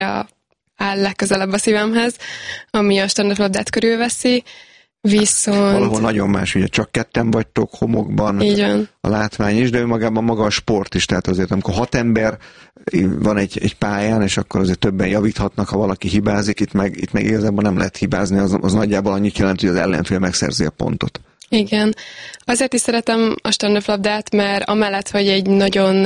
áll legközelebb a szívemhez, ami a standardlabdát körülveszi, viszont... Valahol nagyon más, ugye csak ketten vagytok, homokban, a látvány is, de önmagában maga a sport is, tehát azért amikor 6 ember van egy pályán, és akkor azért többen javíthatnak, ha valaki hibázik, itt meg igazából nem lehet hibázni, az nagyjából annyit jelent, hogy az ellenfél megszerzi a pontot. Igen. Azért is szeretem a standardlabdát, mert amellett, hogy egy nagyon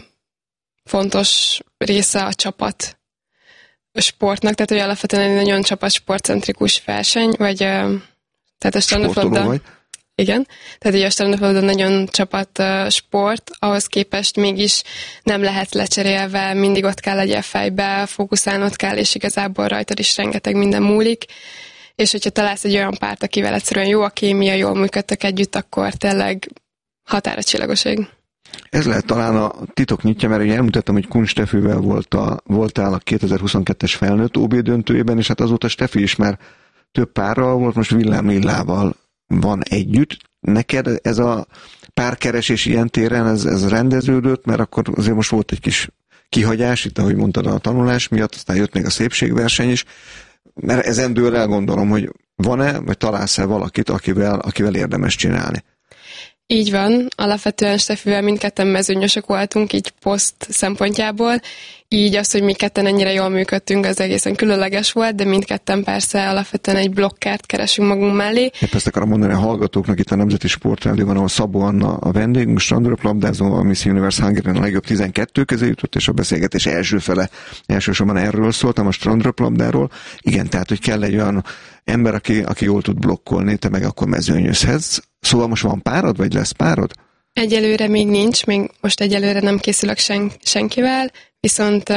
fontos része a csapat sportnak, tehát hogy alapvetően egy nagyon csapatsportcentrikus verseny, vagy tehát a standardlabda. Igen, tehát a standardlabda nagyon csapat sport, ahhoz képest mégis nem lehet lecserélve, mindig ott kell legyél fejbe, fókuszálnod kell, és igazából rajtad is rengeteg minden múlik, és hogyha találsz egy olyan párt, akivel egyszerűen jó a kémia, jól működtök együtt, akkor tényleg határa csillagoség. Ez lehet talán a titok nyitja, mert ugye elmutattam, hogy Kun Steffivel voltál a 2022-es felnőtt OB döntőjében, és hát azóta Steffi is már több párral volt, most Villám Lillával van együtt. Neked ez a párkeresés ilyen téren, ez rendeződött, mert akkor azért most volt egy kis kihagyás, itt ahogy mondtad a tanulás miatt, aztán jött még a szépségverseny is, mert ezen dől elgondolom, hogy van-e, vagy találsz-e valakit, akivel érdemes csinálni? Így van, alapvetően Steffivel mindketten mezőnyösök voltunk, így poszt szempontjából, így az, hogy mi ketten ennyire jól működtünk, az egészen különleges volt, de mindketten persze alapvetően egy blokkert keresünk magunk mellé. Épp ezt akarom mondani a hallgatóknak, itt a Nemzeti Sportrádióban, ahol Szabó Anna a vendégünk, strandröplabdázó, a Miss Universe Hungary a legjobb 12 közé jutott, és a beszélgetés első fele elsősorban erről szóltam, a strandröplabdáról. Igen, tehát, hogy kell egy olyan ember, aki jól tud blokkolni, te meg akkor mezőnyözhetsz. Szóval most van párod, vagy lesz párod? Egyelőre még nincs, még most egyelőre nem készülök senkivel, viszont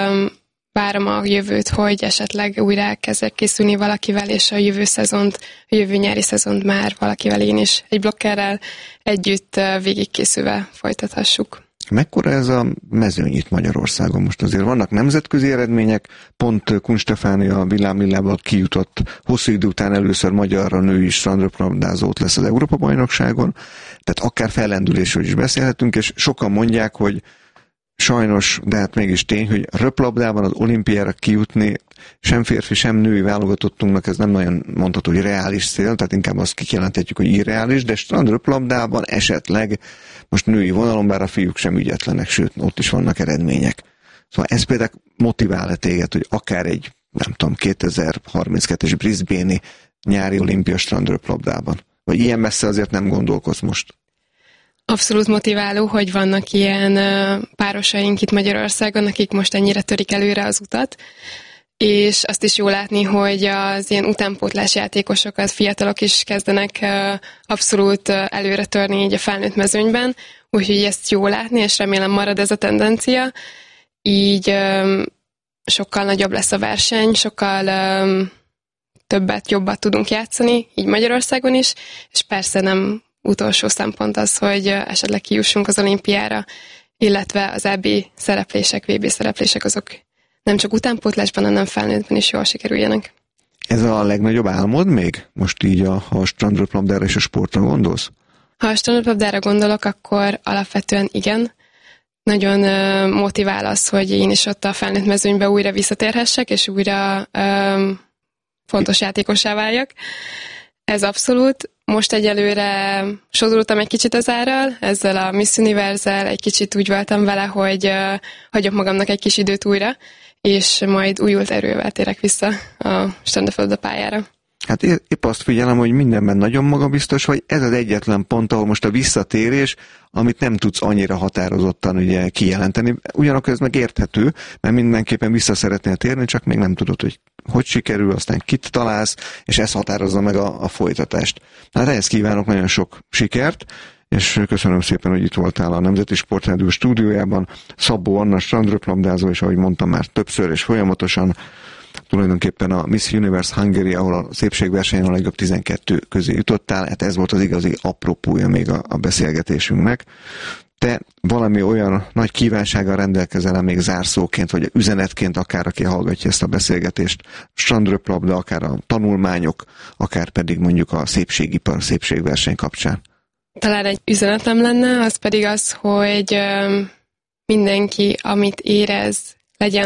várom a jövőt, hogy esetleg újra elkezdek készülni valakivel, és a jövő nyári szezont már valakivel én is egy blokkerrel együtt végigkészülve folytathassuk. Mekkora ez a mezőny itt Magyarországon? Most azért vannak nemzetközi eredmények, pont Kun Stefánia Villám Lillával kijutott hosszú idő után először magyarra női strandröplabdázót lesz az Európa-bajnokságon, tehát akár fellendülésről is beszélhetünk, és sokan mondják, hogy sajnos, de hát mégis tény, hogy röplabdában az olimpiára kijutni sem férfi, sem női válogatottunknak ez nem nagyon mondható, hogy reális cél, tehát inkább azt kijelenthetjük, hogy irreális, de strandröplabdában esetleg most női vonalon, bár a fiúk sem ügyetlenek, sőt, ott is vannak eredmények. Szóval ez például motivál téged, hogy akár egy, nem tudom, 2032-es Brisbane-i nyári olimpia strandröplabdában. Vagy ilyen messze azért nem gondolkozz most? Abszolút motiváló, hogy vannak ilyen párosaink itt Magyarországon, akik most ennyire törik előre az utat, és azt is jó látni, hogy az ilyen utánpótlás játékosokat, fiatalok is kezdenek abszolút előre törni így a felnőtt mezőnyben, úgyhogy ezt jó látni, és remélem marad ez a tendencia. Így sokkal nagyobb lesz a verseny, sokkal többet, jobbat tudunk játszani, így Magyarországon is, és persze nem utolsó szempont az, hogy esetleg kijussunk az olimpiára, illetve az EB szereplések, VB szereplések azok nem csak utánpótlásban, hanem felnőttben is jól sikerüljenek. Ez a legnagyobb álmod még? Most így ha a strandröplabdára és a sportra gondolsz? Ha a strandröplabdára gondolok, akkor alapvetően igen. Nagyon motivál az, hogy én is ott a felnőtt mezőnybe újra visszatérhessek, és újra fontos játékossá váljak. Ez abszolút. Most egyelőre sodródtam egy kicsit az árral, ezzel a Miss Universe-zel egy kicsit úgy voltam vele, hogy hagyok magamnak egy kis időt újra, és majd újult erővel térek vissza a strandröplabda pályára. Hát épp azt figyelem, hogy mindenben nagyon magabiztos vagy, ez az egyetlen pont, ahol most a visszatérés, amit nem tudsz annyira határozottan ugye kijelenteni. Ugyanakkor ez meg érthető, mert mindenképpen vissza szeretnél térni, csak még nem tudod, hogy sikerül, aztán kit találsz, és ez határozza meg a folytatást. Hát ehhez kívánok nagyon sok sikert, és köszönöm szépen, hogy itt voltál a Nemzeti Sportrádió stúdiójában. Szabó Anna strandröplabdázó, és ahogy mondtam már többször és folyamatosan, tulajdonképpen a Miss Universe Hungary, ahol a szépségversenyen a legjobb 12 közé jutottál, hát ez volt az igazi apropója még a beszélgetésünknek. Te valami olyan nagy kívánsággal rendelkezel még zárszóként, vagy üzenetként, akár aki hallgatja ezt a beszélgetést, strandröplabda, akár a tanulmányok, akár pedig mondjuk a szépségipar, szépségverseny kapcsán? Talán egy üzenetem lenne, az pedig az, hogy mindenki, amit érez, legyen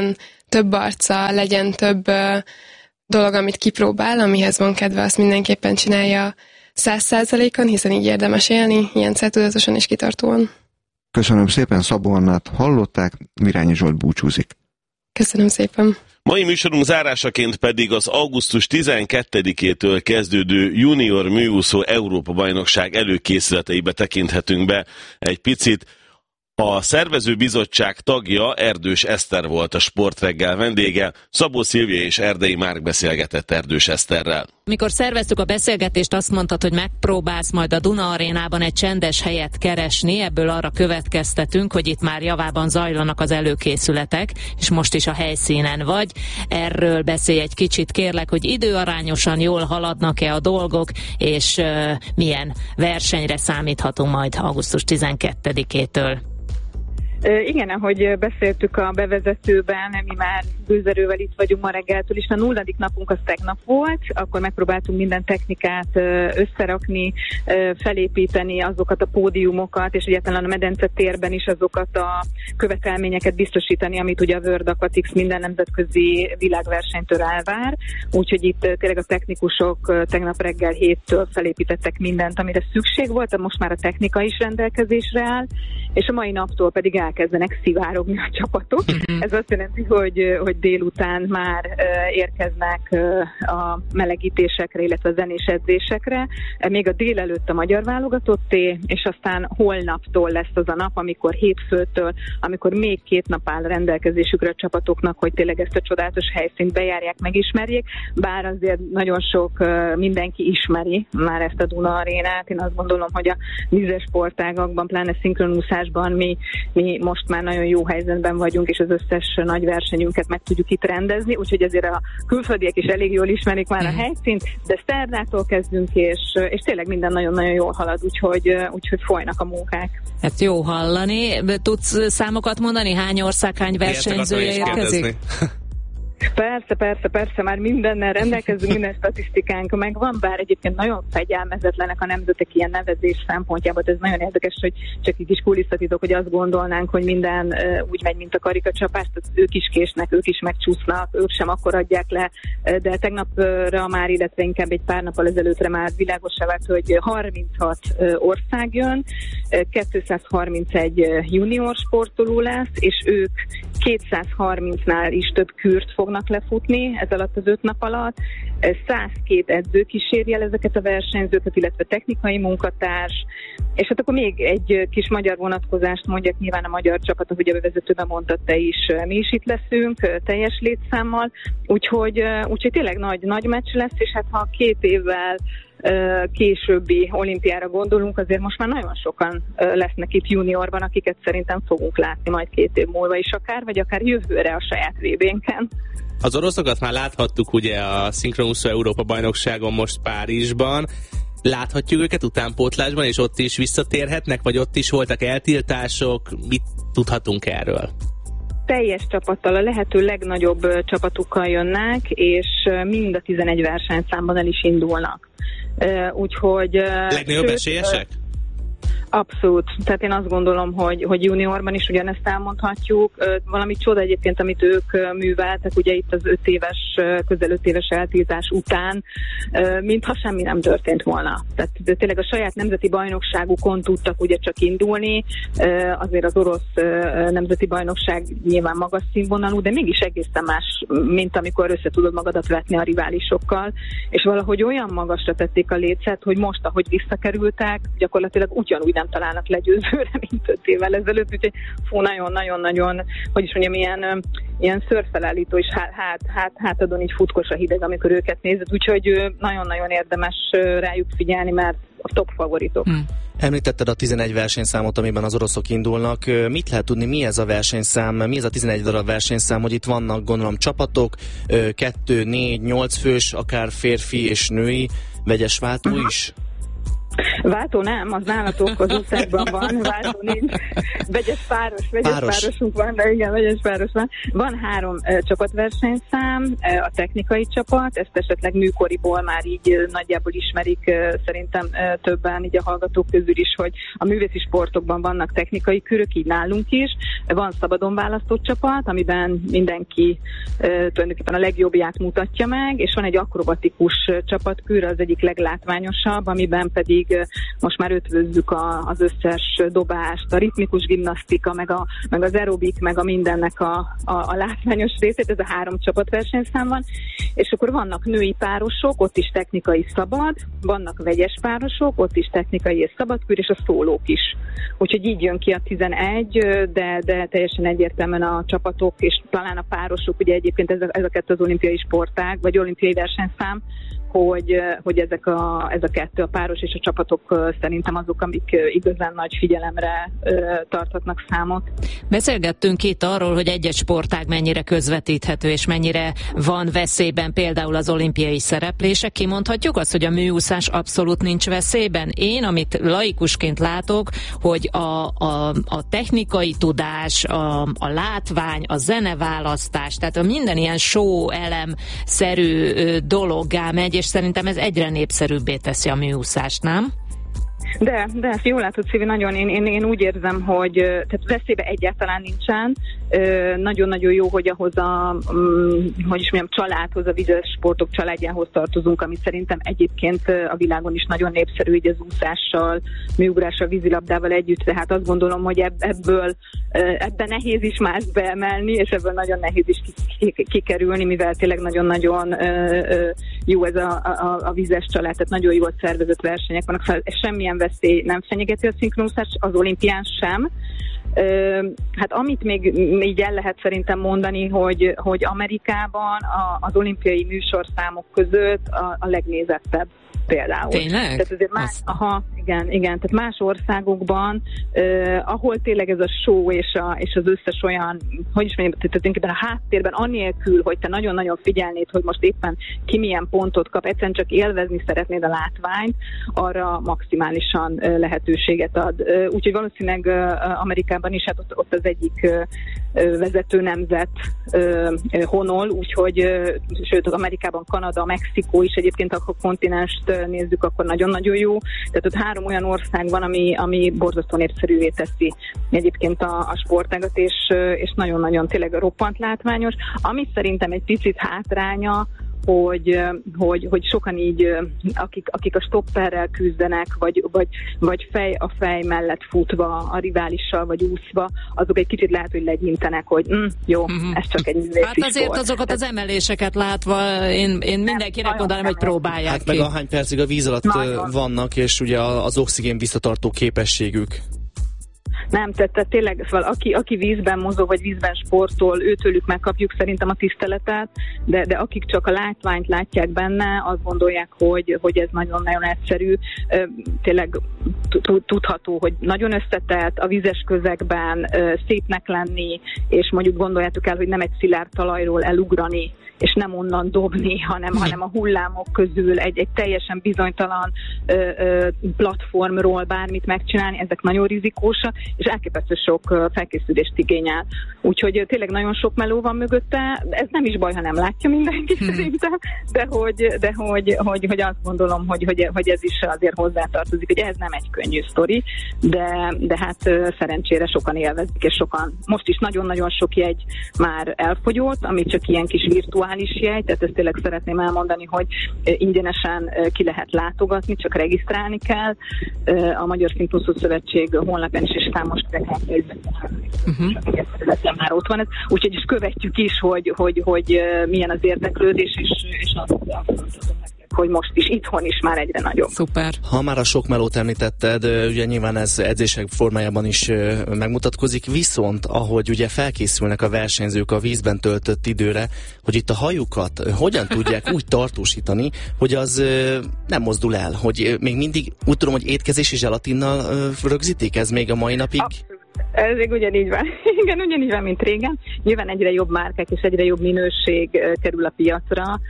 több arca, legyen több dolog, amit kipróbál, amihez van kedve, azt mindenképpen csinálja 100%-on, hiszen így érdemes élni, ilyen céltudatosan és kitartóan. Köszönöm szépen, Szabó Annát hallották, Mirányi Zsolt búcsúzik. Köszönöm szépen. Mai műsorunk zárásaként pedig az augusztus 12-től kezdődő junior műúszó Európa-bajnokság előkészületeibe tekinthetünk be egy picit. A szervezőbizottság tagja Erdős Eszter volt a Sportreggel vendége, Szabó Szilvia és Erdei Márk beszélgetett Erdős Eszterrel. Mikor szerveztük a beszélgetést, azt mondtad, hogy megpróbálsz majd a Duna Arénában egy csendes helyet keresni, ebből arra következtetünk, hogy itt már javában zajlanak az előkészületek, és most is a helyszínen vagy. Erről beszélj egy kicsit, kérlek, hogy időarányosan jól haladnak-e a dolgok, és milyen versenyre számíthatunk majd augusztus 12-től. Igen, ahogy beszéltük a bevezetőben, mi már gőzerővel itt vagyunk ma reggeltől, és a 0. napunk az tegnap volt, akkor megpróbáltunk minden technikát összerakni, felépíteni azokat a pódiumokat, és egyáltalán a medence térben is azokat a követelményeket biztosítani, amit ugye a World Aquatics minden nemzetközi világversenytől elvár. Úgyhogy itt tényleg a technikusok tegnap reggel 7-től felépítettek mindent, amire szükség volt, most már a technika is rendelkezésre áll, és a mai naptól pedig elkezdenek szivárogni a csapatok. Ez azt jelenti, hogy délután már érkeznek a melegítésekre, illetve a zenés edzésekre. Még a délelőtt a magyar válogatotté, és aztán holnaptól lesz az a nap, amikor hétfőtől, amikor még 2 nap áll rendelkezésükre a csapatoknak, hogy tényleg ezt a csodálatos helyszínt bejárják, megismerjék, bár azért nagyon sok mindenki ismeri már ezt a Duna Arénát. Én azt gondolom, hogy a vízes sportágakban, pláne szinkronúszásban mi most már nagyon jó helyzetben vagyunk, és az összes nagy versenyünket meg tudjuk itt rendezni, úgyhogy azért a külföldiek is elég jól ismerik már a helyszínt, de szerdától kezdünk, és tényleg minden nagyon-nagyon jól halad, úgyhogy folynak a munkák. Hát jó hallani. Tudsz számokat mondani? Hány ország, hány versenyzője érkezik? Persze, már mindennel rendelkezünk, minden statisztikánk megvan, bár egyébként nagyon fegyelmezetlenek a nemzetek ilyen nevezés szempontjából. Ez nagyon érdekes, hogy csak egy kis kulisszatitok, hogy azt gondolnánk, hogy minden úgy megy, mint a karikacsapás, tehát ők is késnek, ők is megcsúsznak, ők sem akkor adják le, de tegnapra már, illetve inkább egy pár nappal ezelőttre már világosá vált, hogy 36 ország jön, 231 junior sportoló lesz, és ők 230-nál is több kürt fognak lefutni ez alatt az 5 nap alatt. 102 edző kíséri el ezeket a versenyzőket, illetve technikai munkatárs. És hát akkor még egy kis magyar vonatkozást mondjak, nyilván a magyar csapat, ahogy a bevezetőben mondtad te is, mi is itt leszünk teljes létszámmal, úgyhogy tényleg nagy meccs lesz, és hát ha 2 évvel későbbi olimpiára gondolunk, azért most már nagyon sokan lesznek itt juniorban, akiket szerintem fogunk látni majd 2 év múlva is akár, vagy akár jövőre a saját VB-nken. Az oroszokat már láthattuk ugye a szinkronúszó Európa-bajnokságon most Párizsban. Láthatjuk őket utánpótlásban, és ott is visszatérhetnek, vagy ott is voltak eltiltások? Mit tudhatunk erről? Teljes csapattal, a lehető legnagyobb csapatukkal jönnek, és mind a 11 versenyszámban el is indulnak. Úgyhogy... Legnagyobb esélyesek? Abszolút. Tehát én azt gondolom, hogy juniorban is ugyanezt elmondhatjuk. Valami csoda egyébként, amit ők műveltek, ugye itt az közel 5 éves eltiltás után, mintha semmi nem történt volna. Tehát tényleg a saját nemzeti bajnokságukon tudtak ugye csak indulni. Azért az orosz nemzeti bajnokság nyilván magas színvonalú, de mégis egészen más, mint amikor össze tudod magadat vetni a riválisokkal. És valahogy olyan magasra tették a lécet, hogy most, ahogy visszakerültek, gyakorlatilag ugyanúgy nem találnak legyőzőre, mint 5 évvel ezelőtt, úgyhogy nagyon-nagyon, hogy is mondjam, ilyen szörfelállító és hátadon így futkos a hideg, amikor őket nézed, úgyhogy nagyon-nagyon érdemes rájuk figyelni, mert a top favoritok. Említetted a 11 versenyszámot, amiben az oroszok indulnak. Mit lehet tudni, mi ez a versenyszám, mi ez a 11 darab versenyszám, hogy itt vannak, gondolom, csapatok, 2, 4, 8 fős, akár férfi és női vegyes váltó is? Váltó nem, az nálatok az úszásban van, váltó nincs. Vegyes párosunk van, de igen, vegyes páros van. Van 3 csapatversenyszám, a technikai csapat, ezt esetleg műkoriból már így nagyjából ismerik szerintem többen így a hallgatók közül is, hogy a művészi sportokban vannak technikai körök, így nálunk is. Van szabadon választott csapat, amiben mindenki tulajdonképpen a legjobbját mutatja meg, és van egy akrobatikus csapatkör, az egyik leglátványosabb, amiben pedig most már ötvözzük az összes dobást, a ritmikus gimnasztika, meg az aerobik, meg a mindennek a látványos részét, ez a 3 csapatversenyszám van, és akkor vannak női párosok, ott is technikai szabad, vannak vegyes párosok, ott is technikai és szabadkör, és a szólók is. Úgyhogy így jön ki a 11, de teljesen egyértelműen a csapatok, és talán a párosok, ugye egyébként ezeket az olimpiai sportág, vagy olimpiai versenyszám, hogy ez a kettő, a páros és a csapatok szerintem azok, amik igazán nagy figyelemre tarthatnak számot. Beszélgettünk itt arról, hogy egy-egy sportág mennyire közvetíthető, és mennyire van veszélyben például az olimpiai szereplések. Kimondhatjuk azt, hogy a műúszás abszolút nincs veszélyben? Én, amit laikusként látok, hogy a technikai tudás, a látvány, a zeneválasztás, tehát a minden ilyen show elemszerű dologgá megy, és szerintem ez egyre népszerűbbé teszi a műúszást, nem? De ezt jól látod, Szívi, nagyon. Én úgy érzem, hogy tehát veszélybe egyáltalán nincsen. Nagyon-nagyon jó, hogy ahhoz családhoz, a vizes sportok családjához tartozunk, ami szerintem egyébként a világon is nagyon népszerű, így az úszással, műugrással, vízilabdával együtt, tehát azt gondolom, hogy ebben nehéz is más beemelni, és ebből nagyon nehéz is kikerülni, mivel tényleg nagyon-nagyon jó ez a vizes család, tehát nagyon jól szervezett versenyek vannak, szóval semmilyen veszély nem fenyegeti a szinkronúszást, az olimpián sem. Hát amit még így el lehet szerintem mondani, hogy Amerikában az olimpiai műsorszámok között a legnézettebb például. Tényleg? Tehát azért igen. Tehát más országokban, ahol tényleg ez a show és az összes olyan, hogy is mondjam, tehát a háttérben annélkül, hogy te nagyon-nagyon figyelnéd, hogy most éppen ki milyen pontot kap, egyszerűen csak élvezni szeretnéd a látványt, arra maximálisan lehetőséget ad. Úgyhogy valószínűleg Amerikában is, hát ott az egyik vezető nemzet honol, úgyhogy sőt, Amerikában Kanada, Mexikó is egyébként, akkor kontinenst nézzük, akkor nagyon-nagyon jó. Tehát ott 3 olyan ország van, ami borzasztó népszerűvé teszi egyébként a sportágat, és nagyon-nagyon tényleg roppant látványos. Ami szerintem egy picit hátránya, hogy sokan így, akik a stopperrel küzdenek, vagy fej mellett futva, a riválissal, vagy úszva, azok egy kicsit lehet, hogy legyintenek, hogy jó, ez csak egy művészi Hát azért sport. Azokat az emeléseket látva, én mindenkinek mondanám, hogy próbálják hát ki. Meg ahány percig a víz alatt vannak, és ugye az oxigén visszatartó képességük. Nem, tehát tényleg, szóval aki vízben mozog, vagy vízben sportol, őtőlük megkapjuk szerintem a tiszteletet, de akik csak a látványt látják benne, azt gondolják, hogy ez nagyon-nagyon egyszerű. Tényleg tudható, hogy nagyon összetett, a vízes közegben szépnek lenni, és mondjuk gondoljátok el, hogy nem egy szilárd talajról elugrani, és nem onnan dobni, hanem a hullámok közül egy teljesen bizonytalan platformról bármit megcsinálni, ezek nagyon rizikósak, és elképesztő sok felkészülést igényel. Úgyhogy tényleg nagyon sok meló van mögötte, ez nem is baj, ha nem látja mindenki szerintem, de hogy azt gondolom, hogy ez is azért hozzátartozik, hogy ez nem egy könnyű sztori, de hát szerencsére sokan élvezik, és sokan, most is nagyon-nagyon sok jegy már elfogyott, ami csak ilyen kis virtuális jegy, tehát ezt tényleg szeretném elmondani, hogy ingyenesen ki lehet látogatni, csak regisztrálni kell. A Magyar Szinkronúszó Szövetség honlapján is, és számos már ott van ez. Úgyhogy is követjük is, hogy milyen az érdeklődés, és azt hogy most is itthon is már egyre nagyobb. Szuper. Ha már a sok melót említetted, ugye nyilván ez edzések formájában is megmutatkozik, viszont ahogy ugye felkészülnek a versenyzők a vízben töltött időre, hogy itt a hajukat hogyan tudják úgy tartósítani, hogy az nem mozdul el, hogy még mindig úgy tudom, hogy étkezési zselatinnal rögzítik, ez még a mai napig? Ez még ugyanígy van. Igen, ugyanígy van, mint régen. Nyilván egyre jobb márkák és egyre jobb minőség kerül a piacra,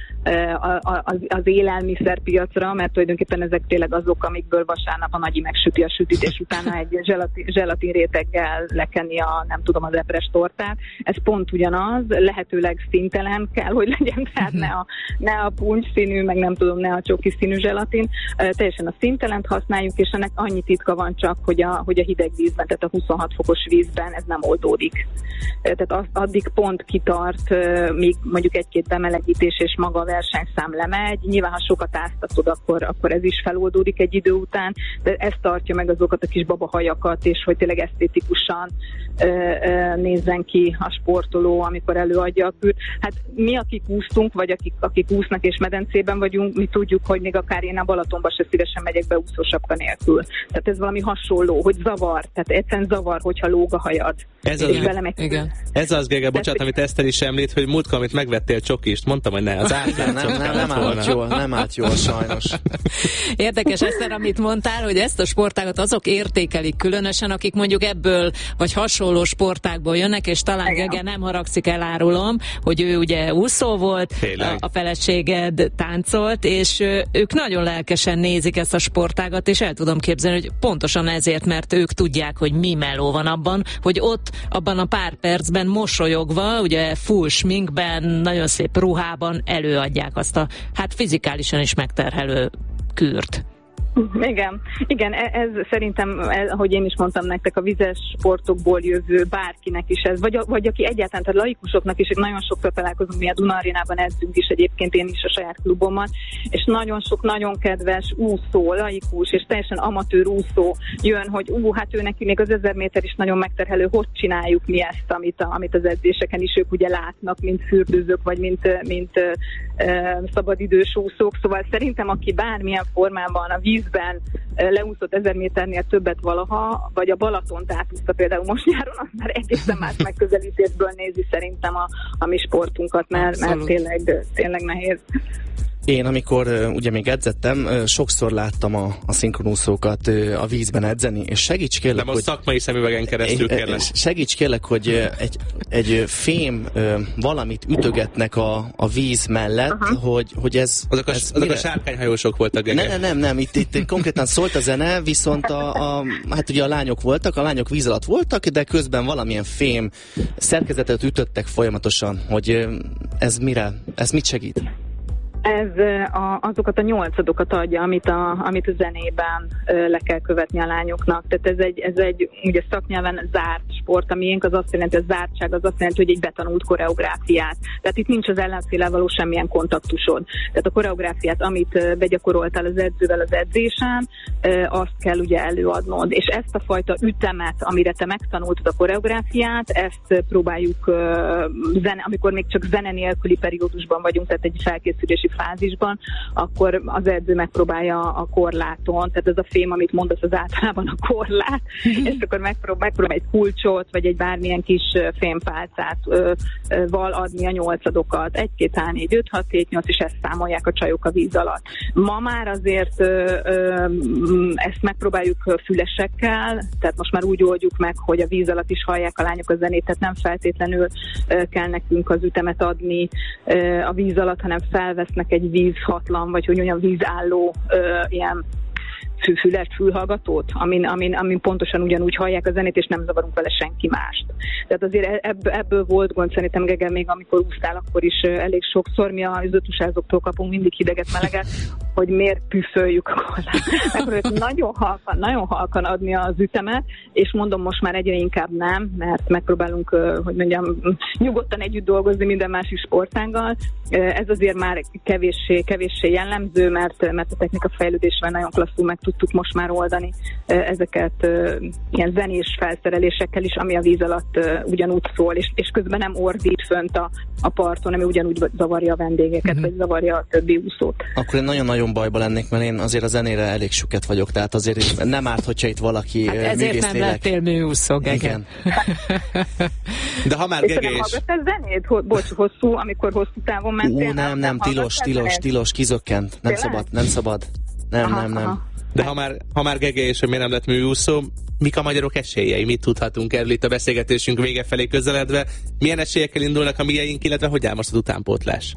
az élelmiszerpiacra, mert tulajdonképpen ezek tényleg azok, amikből vasárnap a nagyi megsüti a sütit, és utána egy zselatin réteggel lekenni az epres tortát. Ez pont ugyanaz, lehetőleg színtelen kell, hogy legyen, tehát ne a puncs színű, meg ne a csoki színű zselatin. Teljesen a színtelent használjuk, és ennek annyi titka van csak, hogy a hideg vízben, tehát a 26 fokos vízben ez nem oldódik. Tehát addig pont kitart, míg mondjuk egy-két bemelegítés és maga a versenyszám lemegy. Nyilván, ha sokat áztatod, akkor ez is feloldódik egy idő után, de ez tartja meg azokat a kis babahajakat, és hogy tényleg esztétikusan nézzen ki a sportoló, amikor előadja a kört. Hát mi, akik úsztunk, vagy akik úsznak és medencében vagyunk, mi tudjuk, hogy még akár én a Balatonba se szívesen megyek be úszósapka nélkül. Tehát ez valami hasonló, hogy zavar, tehát egyszerűen zavar, hogyha lóg a hajad. Ez az, Gege, bocsánat, amit Eszter is említ, hogy múltkor, amit megvettél csokist, mondtam, hogy ne, az nem állt jól, sajnos. Érdekes, Eszter, amit mondtál, hogy ezt a sportágat azok értékelik különösen, akik mondjuk ebből, vagy hasonló sportákból jönnek, és talán Gege nem haragszik, elárulom, hogy ő ugye úszó volt, a feleséged táncolt, és ők nagyon lelkesen nézik ezt a sportágat, és el tudom képzelni, hogy pontosan ezért, mert ők tudják, hogy mi meló van abban, hogy ott abban a pár percben mosolyogva, ugye full sminkben, nagyon szép ruhában előadják azt a fizikálisan is megterhelő kűrt. Igen, ez szerintem, ahogy én is mondtam nektek, a vizes sportokból jövő bárkinek is ez, vagy aki egyáltalán, tehát laikusoknak is, nagyon sokszor találkozunk, mi a Duna Arénában edzünk is egyébként, én is a saját klubommal, és nagyon sok, nagyon kedves úszó, laikus, és teljesen amatőr úszó jön, hogy hát ő neki még az 1000 méter is nagyon megterhelő, hogy csináljuk mi ezt, amit az edzéseken is ők ugye látnak, mint fürdőzők, vagy mint szabadidős úszók, szóval szerintem, aki bármilyen formában a vízben leúszott 1000 méternél többet valaha, vagy a Balatont átúszta például most nyáron, az már egészen más megközelítésből nézi szerintem a mi sportunkat, mert tényleg nehéz. Én, amikor ugye még edzettem, sokszor láttam a szinkronúszókat a vízben edzeni, és segíts kérlek, hogy... szakmai szemüvegen keresztül kérlek. Segíts kérlek, hogy egy fém valamit ütögetnek a víz mellett, hogy ez... Azok a sárkányhajósok voltak, Gege. Nem, itt konkrétan szólt a zene, viszont hát ugye a lányok voltak, a lányok víz alatt voltak, de közben valamilyen fém szerkezetet ütöttek folyamatosan, hogy ez mit segít? Ez azokat a 8-adokat adja, amit a zenében le kell követni a lányoknak. Tehát ez egy ugye szaknyelven zárt sport, a miénk az azt jelenti, a zártság az azt jelenti, hogy egy betanult koreográfiát. Tehát itt nincs az ellenféllel való semmilyen kontaktusod. Tehát a koreográfiát, amit begyakoroltál az edzővel az edzésen, azt kell ugye előadnod. És ezt a fajta ütemet, amire te megtanultad a koreográfiát, ezt próbáljuk amikor még csak zene nélküli periódusban vagyunk, tehát egy felkészülési fázisban, akkor az edző megpróbálja a korláton, tehát ez a fém, amit mondasz, az általában a korlát, és akkor megpróbál egy kulcsot, vagy egy bármilyen kis fémpálcát val adni a 8-adokat. 1, 2, 3, 4, 5, 6, 7, 8, és ezt számolják a csajok a víz alatt. Ma már azért ezt megpróbáljuk fülesekkel, tehát most már úgy oldjuk meg, hogy a víz alatt is hallják a lányok a zenét, tehát nem feltétlenül kell nekünk az ütemet adni a víz alatt, hanem felvesznek egy vízhatlan, vagy hogy olyan vízálló ilyen fülhallgatót, amin pontosan ugyanúgy hallják a zenét, és nem zavarunk vele senki mást. Tehát azért ebből volt gond, szerintem, Gege, még amikor úsztál, akkor is elég sokszor mi az ötusázóktól kapunk mindig hideget, meleget, hogy miért püföljük a korlát. Nagyon halkan adni az ütemet, és mondom, most már egyre inkább nem, mert megpróbálunk, hogy mondjam, nyugodtan együtt dolgozni minden másik sportággal. Ez azért már kevéssé jellemző, mert a technika fejlődésvel nagyon klasszul meg tudtuk most már oldani ezeket ilyen zenés felszerelésekkel is, ami a víz alatt ugyanúgy szól, és közben nem ordít fönt a parton, ami ugyanúgy zavarja a vendégeket, vagy zavarja a többi úszót. Akkor én nagyon-nagyon bajba lennék, mert én azért a zenére elég süket vagyok, tehát azért nem árt, hogyha itt valaki ezért nem lettél műúszó, Gege. Igen. De ha már Gege is... Hallgattál zenét? Bocs, hosszú, amikor hosszú távon mentél? Nem, tilos, kizökkent. Nem szabad. Nem. De ha már Gege és hogy miért nem lett műúszó, Mik a magyarok esélyei? Mit tudhatunk erről itt a beszélgetésünk vége felé közeledve? Milyen esélyekkel indulnak a mieink, illetve hogy áll most az utánpótlás?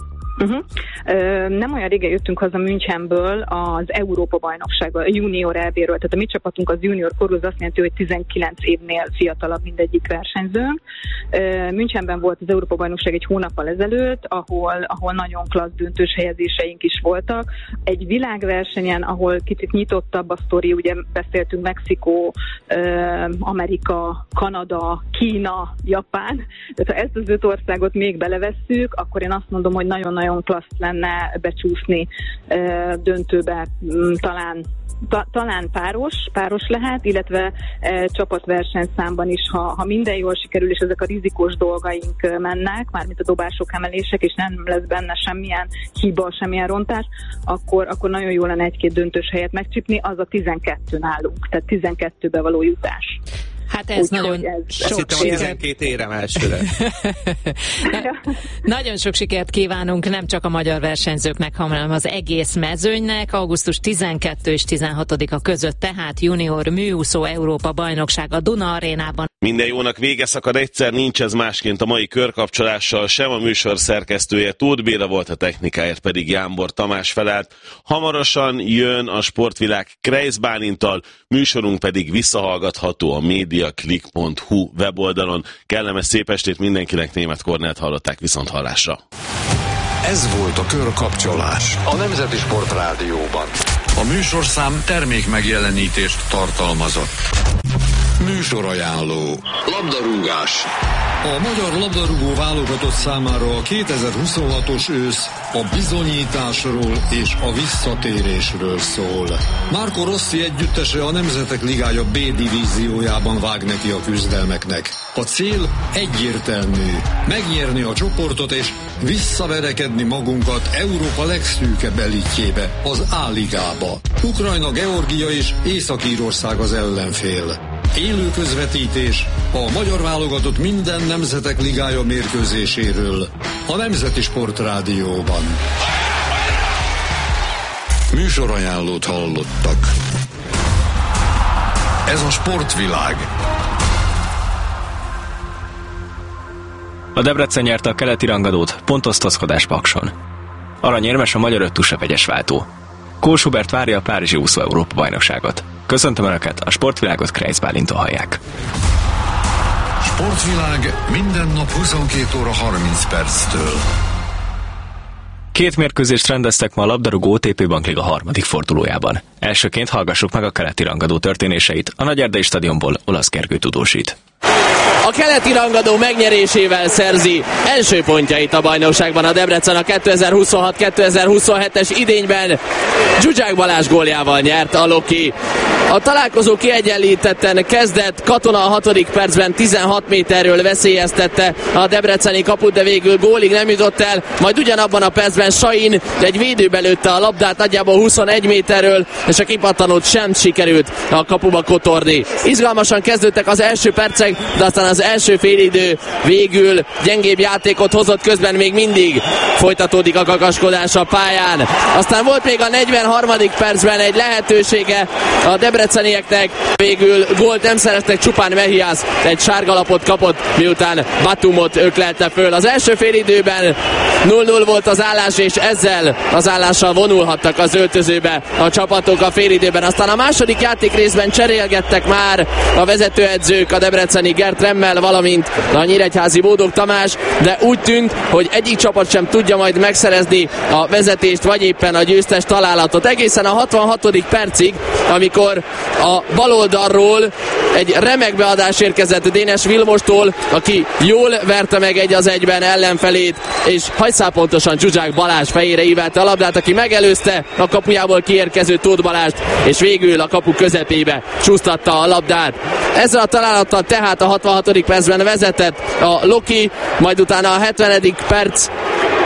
Nem olyan régen jöttünk haza Münchenből az Európa-bajnoksággal, a junior EB-ről, tehát a mi csapatunk az junior korú, az azt jelenti, hogy 19 évnél fiatalabb mindegyik versenyzőnk. Münchenben volt az Európa-bajnokság egy hónappal ezelőtt, ahol nagyon klassz döntős helyezéseink is voltak. Egy világversenyen, ahol kicsit nyitottabb a sztori, ugye beszéltünk Mexikó, Amerika, Kanada, Kína, Japán, tehát ha ezt az 5 országot még belevesszük, akkor én azt mondom, hogy nagyon klassz lenne becsúszni döntőbe, talán páros lehet, illetve csapatversenyszámban is, ha minden jól sikerül, és ezek a rizikós dolgaink mennek, mármint a dobások, emelések, és nem lesz benne semmilyen hiba, semmilyen rontás, akkor nagyon jó lenne 1-2 döntős helyet megcsipni, az a 12 nálunk, tehát 12-be való jutás. Hát ez nagyon sok sikert. 12 érem elsőre. Nagyon sok sikert kívánunk nem csak a magyar versenyzőknek, hanem az egész mezőnynek. Augusztus 12 és 16-a között tehát junior műúszó Európa bajnokság a Duna Arénában. Minden jónak vége szakad egyszer, nincs ez másként a mai körkapcsolással, sem a műsor szerkesztője Tóth Béla volt, a technikáért pedig Jámbor Tamás felelt. Hamarosan jön a Sportvilág Kreisz Bálinttal, műsorunk pedig visszahallgatható a mediaclick.hu weboldalon. Kellemes szép estét mindenkinek, Németh Kornélt hallották, viszont hallásra. Ez volt a Körkapcsolás a Nemzeti Sport Rádióban. A műsorszám termék megjelenítést tartalmazott. Műsorajánló. Labdarúgás. A magyar labdarúgó válogatott számára a 2026-os ősz a bizonyításról és a visszatérésről szól. Marco Rossi együttese a Nemzetek Ligája B divíziójában vág neki a küzdelmeknek. A cél egyértelmű: megnyerni a csoportot és visszaverekedni magunkat Európa legszűkebb elitjébe, az A-ligába. Ukrajna, Georgia és Észak-Írország az ellenfél. Élő közvetítés a magyar válogatott minden Nemzetek Ligája mérkőzéséről a Nemzeti Sport Rádióban. Műsorajánlót hallottak. Ez a Sportvilág. A Debrecen nyerte a keleti rangadót, pontosztozkodás Pakson. Aranyérmes a magyar 5 tusa vegyes váltó. Kós Hubert várja a párizsi úszó Európa bajnokságot. Köszöntöm Önöket, a Sportvilágot Kreisz Bálintól hallják. Sportvilág minden nap 22 óra 30 perctől. 2 mérkőzést rendeztek ma a labdarúgó OTP Bankliga 3. fordulójában. Elsőként hallgassuk meg a keleti rangadó történéseit. A Nagyerdei stadionból Olasz Gergő tudósít. A keleti rangadó megnyerésével szerzi első pontjait a bajnokságban a Debrecen a 2026-2027-es idényben. Zsuzsák Balázs góljával nyert a Loki. A találkozó kiegyenlítetten kezdett, Katona a 6. percben 16 méterről veszélyeztette a debreceni kaput, de végül gólig nem jutott el, majd ugyanabban a percben Sain egy védőbe lőtte a labdát nagyjából 21 méterről, és a kipattanót sem sikerült a kapuba kotorni. Izgalmasan kezdődtek az első percek, de aztán az első félidő végül gyengébb játékot hozott, közben még mindig folytatódik a kakaskodás a pályán. Aztán volt még a 43. percben egy lehetősége a debrecenieknek, végül gólt nem szereztek, csupán Mehias egy sárgalapot kapott, miután Batumot öklelte föl. Az első félidőben 0-0 volt az állás, és ezzel az állással vonulhattak az öltözőbe a csapatok a félidőben. Aztán a második játékrészben cserélgettek már a vezetőedzők, a debreceni Gert Remmel, valamint a nyíregyházi Bódog Tamás, de úgy tűnt, hogy egyik csapat sem tudja majd megszerezni a vezetést, vagy éppen a győztes találatot. Egészen a 66. percig, amikor a baloldalról egy remek beadás érkezett Dénes Vilmostól, aki jól verte meg 1-1-ben ellenfelét, és hajszálpontosan Zsuzsák Balázs fejére ívelte a labdát, aki megelőzte a kapujából kiérkező Tóth Balást, és végül a kapu közepébe csúsztatta a labdát. Ezzel a találattal tehát a 66. percben vezetett a Loki, majd utána a 70. perc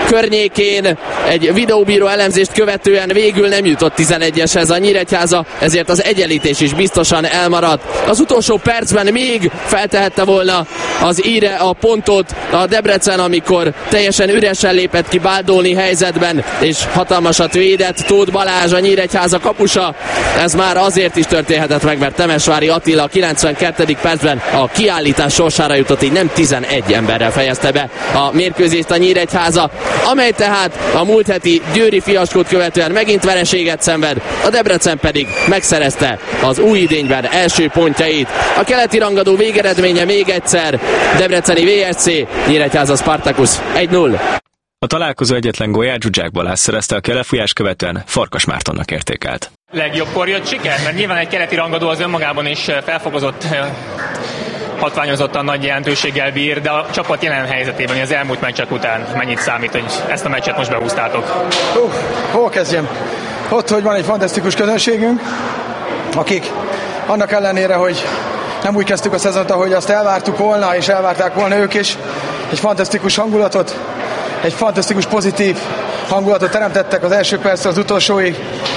környékén egy videóbíró elemzést követően végül nem jutott 11-eshez a Nyíregyháza, ezért az egyenlítés is biztosan elmaradt. Az utolsó percben még feltehette volna az íre a pontot a Debrecen, amikor teljesen üresen lépett ki Báldóni helyzetben, és hatalmasat védett Tóth Balázs, a Nyíregyháza kapusa. Ez már azért is történhetett meg, mert Temesvári Attila a 92. percben a kiállítás sorsára jutott, így nem 11 emberrel fejezte be a mérkőzést a Nyíregyháza, amely tehát a múlt heti győri fiaskót követően megint vereséget szenved, a Debrecen pedig megszerezte az új idényben első pontjait. A keleti rangadó végeredménye még egyszer: debreceni VSC, Nyíregyháza Spartacus 1-0. A találkozó egyetlen gólját Zsuzsák Balázs szerezte, aki a lefújás követően Farkas Mártonnak értékelt. Legjobbkor jött siker, mert nyilván egy keleti rangadó az önmagában is felfogozott, hatványozottan nagy jelentőséggel bír, de a csapat jelen helyzetében az elmúlt meccsek után mennyit számít, hogy ezt a meccset most behúztátok? Hol kezdjem? Ott, hogy van egy fantasztikus közönségünk, akik annak ellenére, hogy nem úgy kezdtük a szezont, ahogy azt elvártuk volna, és elvárták volna ők is, egy fantasztikus hangulatot, egy fantasztikus pozitív hangulatot teremtettek az első perctől az utolsóig,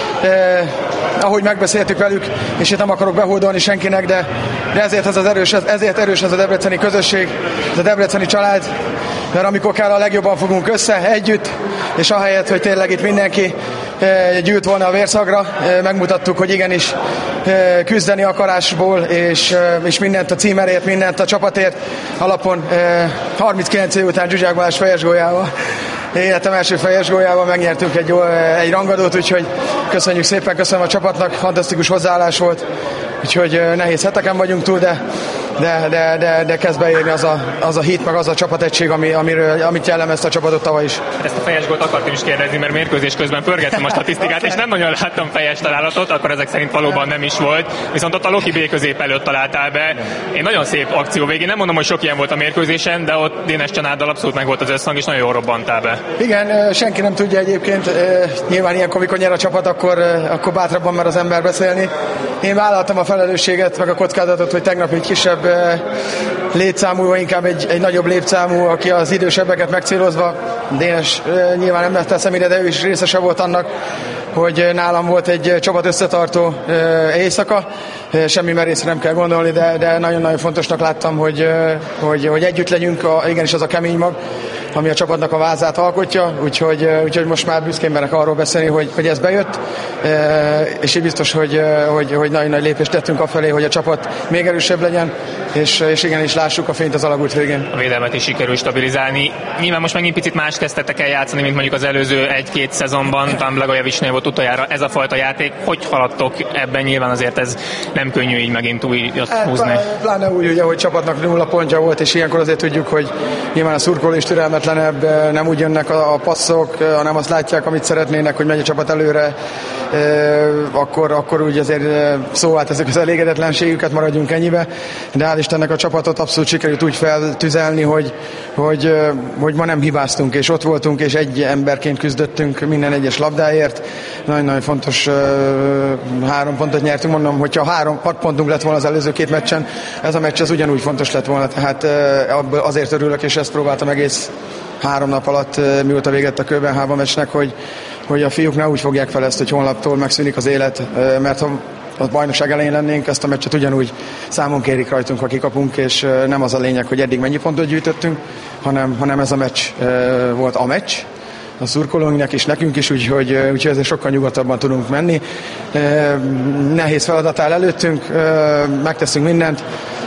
ahogy megbeszéltük velük, és én nem akarok behódolni senkinek, de ezért erős ez a debreceni közösség, ez a debreceni család, mert amikor kell, a legjobban fogunk össze, együtt, és ahelyett, hogy tényleg itt mindenki gyűlt volna a vérszagra, megmutattuk, hogy igenis küzdeni akarásból, és mindent a címerért, mindent a csapatért alapon 39 év után Zsuzsák Balázs fejes góljával, életem első fejes góljával megnyertünk egy rangadót, úgyhogy köszönjük szépen, köszönöm a csapatnak, fantasztikus hozzáállás volt, úgyhogy nehéz heteken vagyunk túl, de kezd beérni az a hit, meg az a csapategység, amit jellemezte a csapatot tavaly is. Ezt a fejes gólt akartam is kérdezni, mert mérkőzés közben pörgettem a statisztikát, és nem nagyon láttam fejes találatot, akkor ezek szerint valóban nem is volt. Viszont ott a Loki B közép előtt találtál be. Egy nagyon szép akció végén, nem mondom, hogy sok ilyen volt a mérkőzésen, de ott Dénes Csanáddal abszolút meg volt az összhang, és nagyon jól robbantál be. Igen, senki nem tudja egyébként, nyilván ilyenkor, mikor nyer a csapat, akkor bátrabban mer az ember beszélni. Én vállaltam a felelősséget, meg a kockázatot, hogy tegnap egy kisebb létszámú, vagy inkább egy nagyobb létszámú, aki az idősebbeket megcélozva, Dénes nyilván nem teszem ide, de ő is részese volt annak, hogy nálam volt egy csapat összetartó éjszaka. Semmi merészre nem kell gondolni, de nagyon-nagyon fontosnak láttam, hogy együtt legyünk, igenis az a kemény mag, ami a csapatnak a vázát alkotja, úgyhogy most már büszkén merek arról beszélni, hogy ez bejött, és így biztos, hogy nagyon nagy lépést tettünk afelé, hogy a csapat még erősebb legyen, és igenis lássuk a fényt az alagút végén. A védelmet is sikerül stabilizálni. Nyilván most megint picit más kezdtetek el játszani, mint mondjuk az előző 1-2 szezonban, talán Blagojevicsnél volt utoljára ez a fajta játék. Hogy haladtok ebben? Nyilván azért ez nem könnyű így megint újat húzni. Pláne úgy, ugye, hogy csapatnak 0 pontja volt, és ilyenkor azért tudjuk, hogy nyilván a szurkoló is türelmetlenebb, nem úgy jönnek a passzok, hanem azt látják, amit szeretnének, hogy megy a csapat előre, akkor úgy azért szóval ezek az elégedetlenségüket, maradjunk ennyibe, de hál' Istennek a csapatot abszolút sikerült úgy feltüzelni, hogy ma nem hibáztunk, és ott voltunk, és egy emberként küzdöttünk minden egyes labdáért. Nagyon-nagyon fontos 3 pontot nyertünk, mondom, hogyha 6 pontunk lett volna az előző 2 meccsen, ez a meccs az ugyanúgy fontos lett volna, tehát azért örülök, és ezt próbáltam egész 3 nap alatt, mióta végett a Kőbenhába meccsnek, hogy a fiúk ne úgy fogják fel ezt, hogy holnaptól megszűnik az élet, mert ha a bajnokság elején lennénk, ezt a meccset ugyanúgy számon kérik rajtunk, ha kikapunk, és nem az a lényeg, hogy eddig mennyi pontot gyűjtöttünk, hanem ez a meccs volt a meccs, a szurkolóinknak és nekünk is, úgyhogy ezért sokkal nyugodtabban tudunk menni. Nehéz feladat áll előttünk, megteszünk mindent,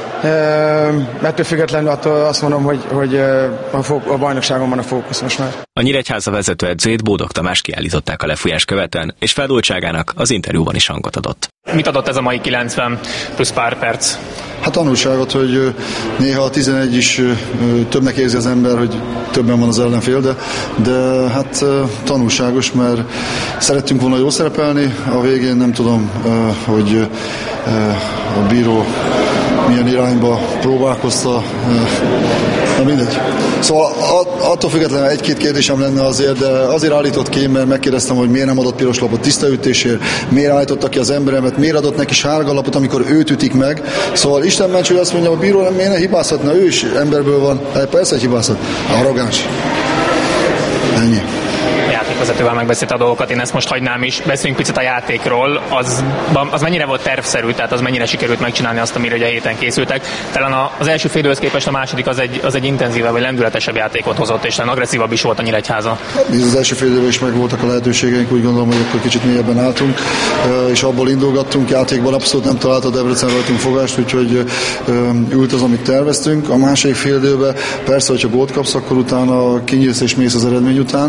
ettől függetlenül azt mondom, hogy a bajnokságon van a fókusz most már. A Nyíregyháza vezetőedzőjét Bódog Tamás kiállították a lefújás követően, és feldultságának az interjúban is hangot adott. Mit adott ez a mai 90 plusz pár perc? Hát tanulságot, hogy néha a 11 is többnek érzi az ember, hogy többen van az ellenfél, de hát tanulságos, mert szerettünk volna jól szerepelni, a végén nem tudom, hogy a bíró milyen irányba próbálkozta, na mindegy. Szóval attól függetlenül 1-2 kérdésem lenne azért, de azért állított ki, mert megkérdeztem, hogy miért nem adott piros lapot tisztaütésért, miért állította ki az emberemet, miért adott neki sárga lapot, amikor őt ütik meg. Szóval Isten ments, hogy azt mondja, a bíró miért ne hibázhatna, ő is emberből van, persze, hogy hibázhat, arrogáns. Ennyi. A játékvezetővel megbeszélt a dolgokat, én ezt most hagynám is. Beszéljünk picit a játékról. Az mennyire volt tervszerű, tehát az mennyire sikerült megcsinálni azt, amire ugye a héten készültek. Talán az első fél időhöz képest a második az egy intenzívebb, vagy lendületesebb játékot hozott, és talán agresszívabb is volt a Nyíregyháza. Az első fél időben is megvoltak a lehetőségeink, úgy gondolom, hogy akkor kicsit mélyebben álltunk, és abból indulgattunk, játékban abszolút nem talált a Debrecen rajtunk fogást, úgyhogy ült az, amit terveztünk. A második fél időben persze, hogyha gólt kapsz, akkor utána kinyílsz és mész az eredmény után.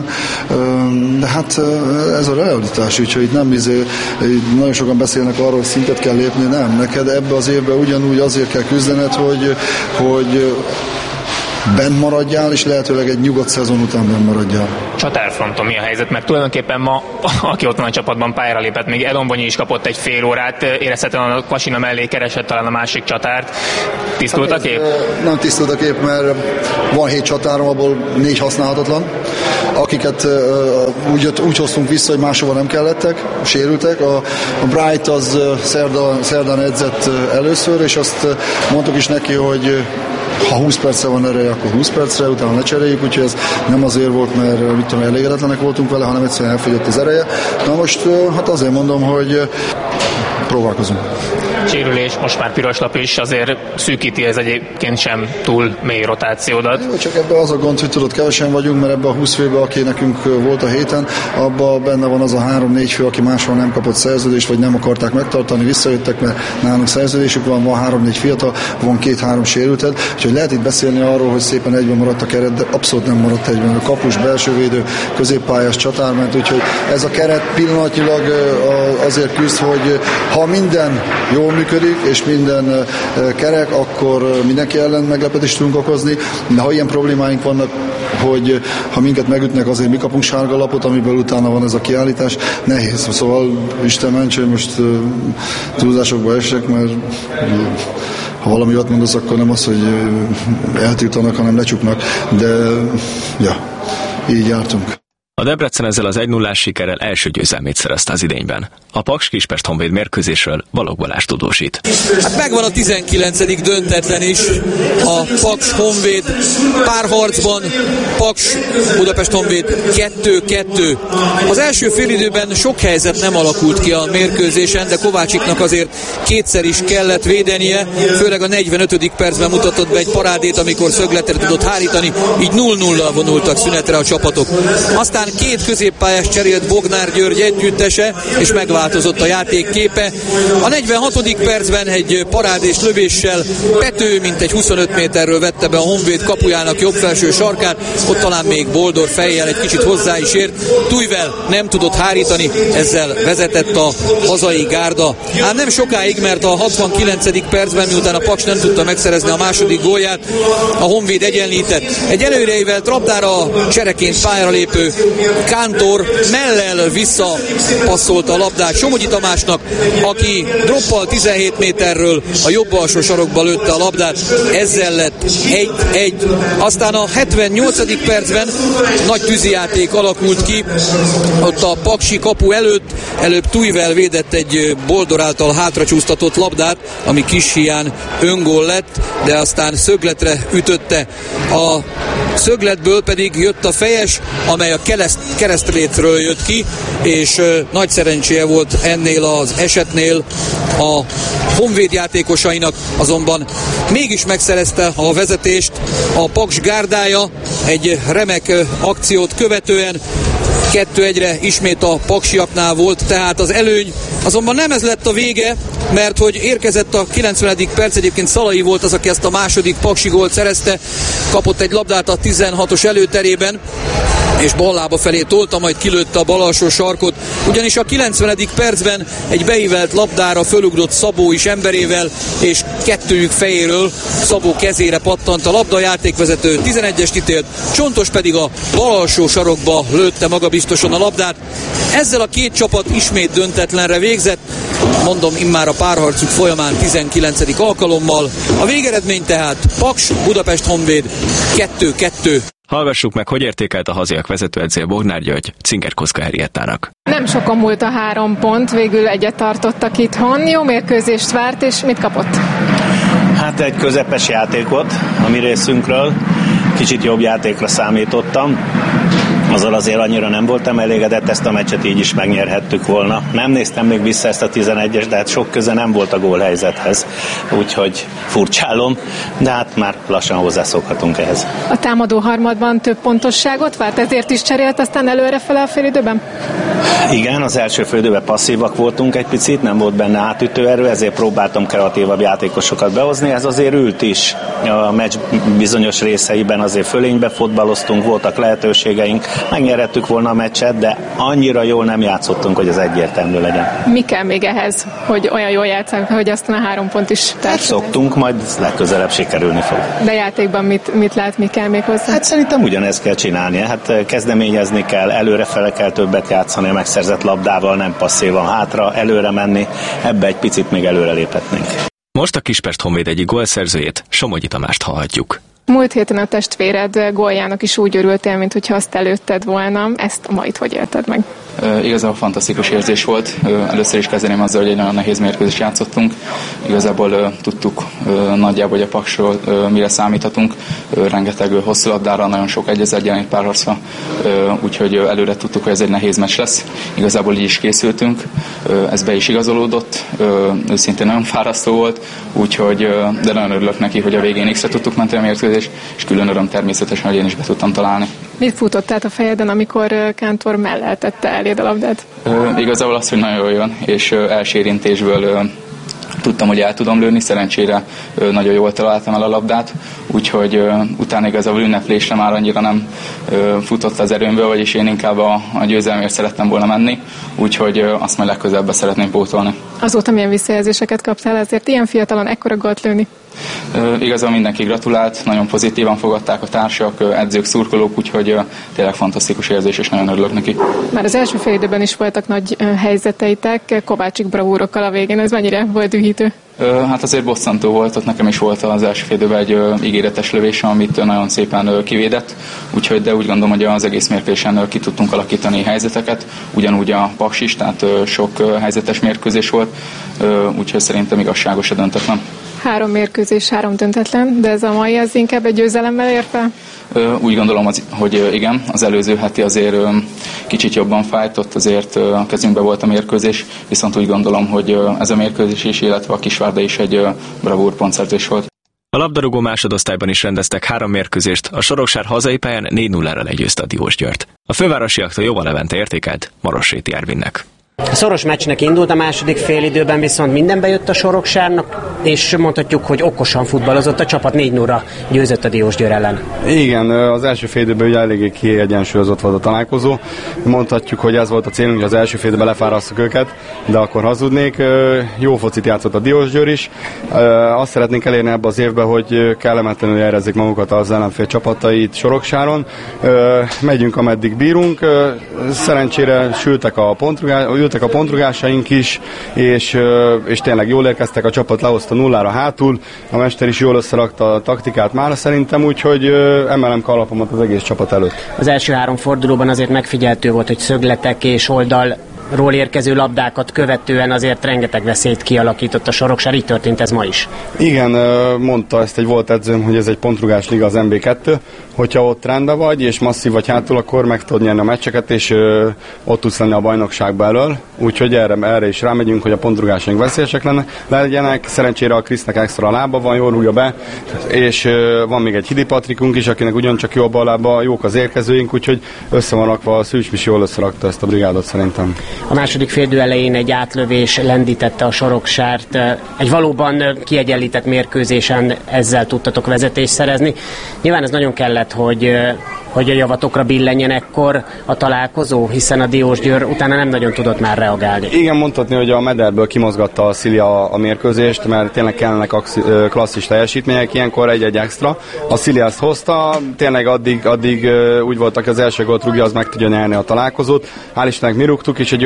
De hát ez a realitás, úgyhogy itt nem nagyon sokan beszélnek arról, hogy szintet kell lépni, nem. Neked ebbe az évben ugyanúgy azért kell küzdened, hogy bent maradjál, és lehetőleg egy nyugodt szezon után bent maradjál. Csatárfronton mi a helyzet? Mert tulajdonképpen ma, aki ott van a csapatban, pályára lépett, még Elonbonyi is kapott egy fél órát, érezhetően a Kvasina mellé keresett talán a másik csatárt. Tisztult a kép? Nem tisztult a kép, mert van 7 csatárom, abból 4 használhatatlan, akiket úgy hoztunk vissza, hogy máshova nem kellettek, sérültek. A Bright az szerdán edzett először, és azt mondtuk is neki, hogy ha 20 percre van ereje, akkor 20 percre, utána lecseréljük, úgyhogy ez nem azért volt, mert elégedetlenek voltunk vele, hanem egyszerűen elfogyott az ereje. Na most hát azért mondom, hogy próbálkozunk. Sérülés, most már piros lap is, azért szűkíti ez egyébként sem túl mély rotációdat. Jó, csak ebben az a gond, hogy tudod, kevesen vagyunk, mert ebben a 20 főben, aki nekünk volt a héten, abban benne van az a 3-4 fő, aki máshol nem kapott szerződést, vagy nem akarták megtartani, visszajöttek, mert nálunk szerződésük van 3-4 fiatal, van 2-3 sérülted, úgyhogy lehet itt beszélni arról, hogy szépen egyben maradt a keret, de abszolút nem maradt egyben. A kapus, belsővédő, középpályás, csatárment, úgyhogy ez a keret pillanatnyilag azért küzd, hogy ha minden jól működik, és minden kerek, akkor mindenki ellen meglepetést tudunk okozni, de ha ilyen problémáink vannak, hogy ha minket megütnek, azért mi kapunk sárga lapot, amiből utána van ez a kiállítás, nehéz. Szóval Isten ments, hogy most túlzásokba esek, mert ha valami ott mondasz, akkor nem az, hogy eltiltanak, hanem lecsuknak, de ja, így jártunk. A Debrecen ezzel az 1-0-ás sikerrel első győzelmét szerezte az idényben. A Paks Kispest Honvéd mérkőzésről Balogh Balázs tudósít. Hát megvan a 19. döntetlen is, a Paks Honvéd párharcban, Paks Budapest Honvéd 2-2. Az első félidőben sok helyzet nem alakult ki a mérkőzésen, de Kovácsiknak azért kétszer is kellett védenie, főleg a 45. percben mutatott be egy parádét, amikor szögletre tudott hárítani, így 0-0-al vonultak szünetre a csapatok. Aztán 2 középpályás cserélt Bognár György együttese, és megváltozott a játék képe. A 46. percben egy parádés lövéssel Pető mintegy 25 méterről vette be a Honvéd kapujának jobb felső sarkát, ott talán még Boldor fejjel egy kicsit hozzá is ért. Tujvel nem tudott hárítani, ezzel vezetett a hazai gárda. Ám nem sokáig, mert a 69. percben, miután a Paks nem tudta megszerezni a második gólját, a Honvéd egyenlített. Egy előreívelt labdára csereként pályára lépő Kántor mellel visszapasszolta a labdát Somogyi Tamásnak, aki droppal 17 méterről a jobb alsó sarokba lőtte a labdát, ezzel lett 1-1. Aztán a 78. percben nagy tűzijáték alakult ki, ott a paksi kapu előbb Tujvel védett egy Boldor által hátracsúsztatott labdát, ami kis hián öngól lett, de aztán szögletre ütötte. A szögletből pedig jött a fejes, amely a keresztrétről jött ki, és nagy szerencséje volt ennél az esetnél a Honvéd játékosainak, azonban mégis megszerezte a vezetést a Paks gárdája egy remek akciót követően. 2-1-re ismét a paksiaknál volt, tehát az előny. Azonban nem ez lett a vége, mert hogy érkezett a 90. perc, egyébként Szalai volt az, aki ezt a második paksi gólt szerezte, kapott egy labdát a 16-os előterében, és ballába felé tolta, majd kilőtte a bal alsó sarkot, ugyanis a 90. percben egy beívelt labdára fölugrott Szabó is emberével, és kettőjük fejéről Szabó kezére pattant a labda, játékvezető 11-est ítélt, Csontos pedig a bal alsó sarokba lőtte magabiztosan a labdát. Ezzel a két csapat ismét döntetlenre végzett, mondom, immár a párharcuk folyamán 19. alkalommal. A végeredmény tehát Paks Budapest Honvéd 2-2. Hallgassuk meg, hogy értékelt a haziak vezetőedzője Bognár György Cinger Koszka Henriettának. Nem sokon múlt a 3 pont, végül egyet tartottak itthon. Jó mérkőzést várt, és mit kapott? Hát egy közepes játékot a mi részünkről. Kicsit jobb játékra számítottam. Azzal azért annyira nem voltam elégedett, ezt a meccset így is megnyerhettük volna. Nem néztem még vissza ezt a 11-es, de hát sok köze nem volt a gólhelyzethez, úgyhogy furcsálom, de hát már lassan hozzászokhatunk ehhez. A támadó harmadban több pontosságot várt, ezért is cserélt aztán előrefele a félidőben? Igen, az első félidőben passzívak voltunk egy picit, nem volt benne átütő erő, ezért próbáltam kreatívabb játékosokat behozni, ez azért ült is. A meccs bizonyos részeiben azért fölénybe fotballoztunk, voltak lehetőségeink, megnyerhettük volna a meccset, de annyira jól nem játszottunk, hogy ez egyértelmű legyen. Mi kell még ehhez, hogy olyan jól játszunk, hogy aztán a 3 pont is társadalmi? Szoktunk, majd legközelebb sikerülni fog. De játékban mit lát, mi kell még hozzá? Hát szerintem ugyanezt kell csinálni. Hát kezdeményezni kell, előrefele kell többet játszani a megszerzett labdával, nem passzívan hátra, előre menni, ebbe egy picit még előre léphetnénk. Most a Kispest Honvéd egyik gólszerzőjét, Somogyi Tamást hallhatjuk. Múlt héten a testvéred góljának is úgy örültél, mint hogyha azt előtted volna. Ezt a mait hogy élted meg? Igazából fantasztikus érzés volt. Először is kezdeném azzal, hogy egy nagyon nehéz mérkőzést játszottunk. Igazából tudtuk nagyjából, hogy a Paksról mire számíthatunk. Rengeteg hosszú labdára, nagyon sok 1-1 párharcra, úgyhogy előre tudtuk, hogy ez egy nehéz meccs lesz. Igazából így is készültünk. Ez be is igazolódott. Őszintén nagyon fárasztó volt, úgyhogy, de nagyon örülök neki, hogy a végén X-re tudtuk menteni a mérkőzést, és külön öröm természetesen, hogy én is be tudtam találni. Mit futott át a fejeden, amikor Kántor mellett tette eléd a labdát? Igazából az, hogy nagyon jól jön, és első érintésből tudtam, hogy el tudom lőni, szerencsére nagyon jól találtam el a labdát, úgyhogy utána igazából ünneplésre már annyira nem futott az erőmből, vagyis én inkább a győzelmért szerettem volna menni, úgyhogy azt majd legközelebb szeretném pótolni. Azóta milyen visszajelzéseket kaptál, ezért ilyen fiatalon ekkora gólt lőni? Igazából mindenki gratulált, nagyon pozitívan fogadták a társak, edzők, szurkolók, úgyhogy tényleg fantasztikus érzés, és nagyon örülök neki. Már az első fél időben is voltak nagy helyzeteitek, Kovácsik bravúrokkal a végén, ez mennyire volt dühítő? Hát azért bosszantó volt, ott nekem is volt az első fél időben egy ígéretes lövése, amit nagyon szépen kivédett, úgyhogy de úgy gondolom, hogy az egész mérkőzésen ki tudtunk alakítani helyzeteket, ugyanúgy a Paks is, tehát sok helyzetes mérkőzés volt, úgyhogy szerintem igazságos a döntetlen. 3 mérkőzés, 3 döntetlen, de ez a mai az inkább egy győzelemmel ér fel? Úgy gondolom, hogy igen, az előző heti azért kicsit jobban fájt, ott azért kezünkbe volt a mérkőzés, viszont úgy gondolom, hogy ez a mérkőzés is, illetve a Kisvárda is egy bravúr pontszerzés volt. A labdarúgó másodosztályban is rendeztek 3 mérkőzést, a Soroksár hazai pályán 4-0-ra legyőzte a Diósgyőrt. A fővárosiaktól Jóval Levente értékelt Marosséti Ervinnek. Szoros meccsnek indult a második félidőben, viszont minden bejött a Soroksárnak, és mondhatjuk, hogy okosan futballozott, a csapat 4-0-ra győzött a Diósgyőr ellen. Igen, az első félidőben ugye eléggé kiegyensúlyozott volt a találkozó. Mondhatjuk, hogy ez volt a célunk, hogy az első félidőben lefárasztok őket, de akkor hazudnék. Jó focit játszott a Diósgyőr is. Azt szeretnénk elérni ebbe az évben, hogy kellemetlenül érezzék magukat az ellenfél csapatait Soroksáron. Megyünk, ameddig bírunk. Szerencsére ültek a pontrugásaink is, és tényleg jól érkeztek, a csapat lehozta 0-ra hátul, a mester is jól összerakta a taktikát már szerintem, úgyhogy emelem kalapomat az egész csapat előtt. Az első 3 fordulóban azért megfigyeltő volt, hogy szögletek és oldalról érkező labdákat követően azért rengeteg veszélyt kialakított a Soroksár, így történt ez ma is. Igen, mondta ezt egy volt edzőm, hogy ez egy pontrugás liga az MB2, hogyha ott rendben vagy, és masszív vagy hátul, akkor meg tudod nyerni a meccseket, és ott tudsz lenni a bajnokságba elől, úgyhogy erre is rámegyünk, hogy a pontrugásaink veszélyesek legyenek. Szerencsére a Krisznek extra lába van, jól rúgja be, és van még egy Hidi Patrikunk is, akinek ugyancsak jó a bal lába, jók az érkezőink, úgyhogy össze van rakva, a Szűcs Misi jól összerakta ezt a brigádot szerintem. A második félidő elején egy átlövés lendítette a Soroksárt. Egy valóban kiegyenlített mérkőzésen ezzel tudtatok vezetést szerezni. Nyilván ez nagyon kellett, hogy a javatokra billenjen ekkor a találkozó, hiszen a Diósgyőr utána nem nagyon tudott már reagálni. Igen, mondhatni, hogy a mederből kimozgatta a Szilia a mérkőzést, mert tényleg kellene klasszis teljesítmények, ilyenkor egy extra. A Szilia ezt hozta, tényleg addig úgy voltak, az első gólt rúgja, az meg tudja nyerni a találkozót. Hál' Istennek mi rúgtuk, és egy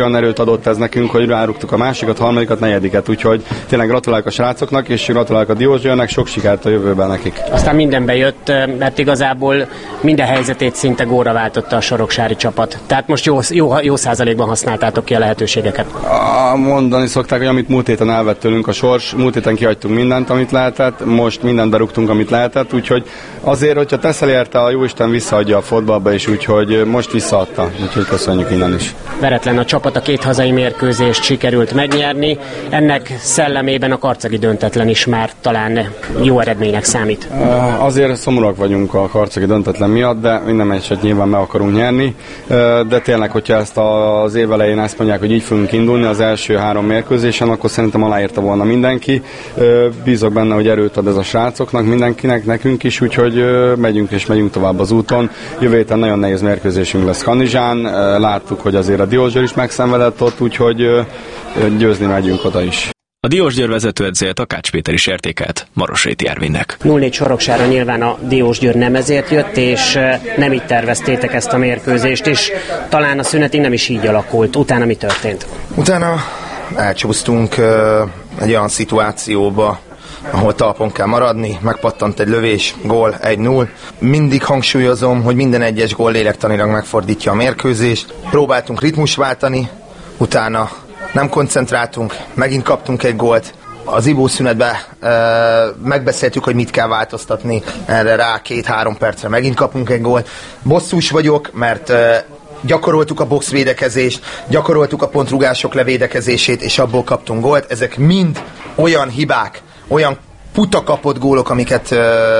olyan erőt adott ez nekünk, hogy rárugtuk a másikat, harmadikat, negyediket, úgyhogy tényleg gratulálok a srácoknak, és gratulálok a Diós Győrnek, sok sikert a jövőben nekik. Aztán mindenbe jött, mert igazából minden helyzetét szinte gólra váltotta a soroksári csapat. Tehát most jó százalékban használtátok ki a lehetőségeket. Mondani szokták, hogy amit múlt héten elvett tőlünk a sors, múlt héten kihagytunk mindent, amit lehetett, most mindent berúgtunk, amit lehetett, úgyhogy azért, hogyha teszel érte, a Jóisten visszaadja a fotballba is, úgyhogy most visszaadta, úgyhogy köszönjük innen is. Veretlen a csapat, a 2 hazai mérkőzést sikerült megnyerni, ennek szellemében a karcagi döntetlen is már talán jó eredménynek számít. Azért szomorúak vagyunk a karcagi döntetlen miatt, de minden meccset nyilván meg akarunk nyerni, de tényleg, hogyha ezt az év elején ezt mondják, hogy így fogunk indulni az első 3 mérkőzésen, akkor szerintem aláírta volna mindenki. Bízok benne, hogy erőt ad ez a srácoknak, mindenkinek, nekünk is, úgyhogy megyünk tovább az úton. Jövő héten nagyon nehéz mérkőzésünk lesz Kanizsán, láttuk, hogy azért a Diós Győr is megszenvedett ott, úgyhogy győzni megyünk oda is. A Diós Győr vezetőedzője Takács Péter is értékelt Marosréti Ervinnek. 0-4 Soroksára nyilván a Diós Győr nem ezért jött, és nem így terveztétek ezt a mérkőzést, és talán a szünetig nem is így alakult. Utána mi történt? Utána elcsúsztunk egy olyan szituációba, ahol talpon kell maradni, megpattant egy lövés, gól, 1-0. Mindig hangsúlyozom, hogy minden egyes gól lélektanilag megfordítja a mérkőzést. Próbáltunk ritmus váltani, utána nem koncentráltunk, megint kaptunk egy gólt. Az ibószünetben megbeszéltük, hogy mit kell változtatni, erre rá 2-3 percre megint kapunk egy gólt. Bosszús vagyok, mert gyakoroltuk a boxvédekezést, gyakoroltuk a pontrugások levédekezését, és abból kaptunk gólt. Ezek mind olyan hibák, olyan puta kapott gólok, amiket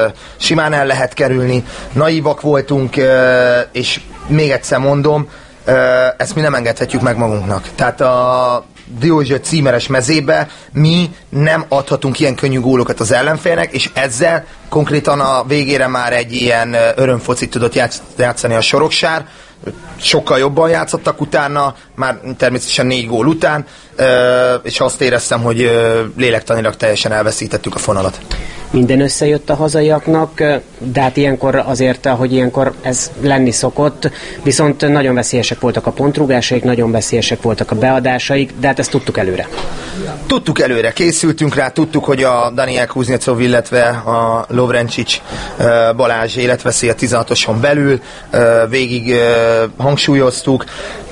simán el lehet kerülni. Naívak voltunk, és még egyszer mondom, ezt mi nem engedhetjük meg magunknak. Tehát a Diós Győr címeres mezébe mi nem adhatunk ilyen könnyű gólokat az ellenfélnek, és ezzel konkrétan a végére már egy ilyen örömfocit tudott játszani a Soroksár. Sokkal jobban játszottak utána, már természetesen 4 gól után, és azt éreztem, hogy lélektanilag teljesen elveszítettük a fonalat. Minden összejött a hazaiaknak, de hát ilyenkor azért, ahogy ilyenkor ez lenni szokott, viszont nagyon veszélyesek voltak a pontrúgásaik, nagyon veszélyesek voltak a beadásaik, de hát ezt tudtuk előre. Tudtuk előre, készültünk rá, tudtuk, hogy a Daniel Kuznecov, illetve a Lovrencsics Balázs életveszély a 16-oson belül, végig hangsúlyoztuk.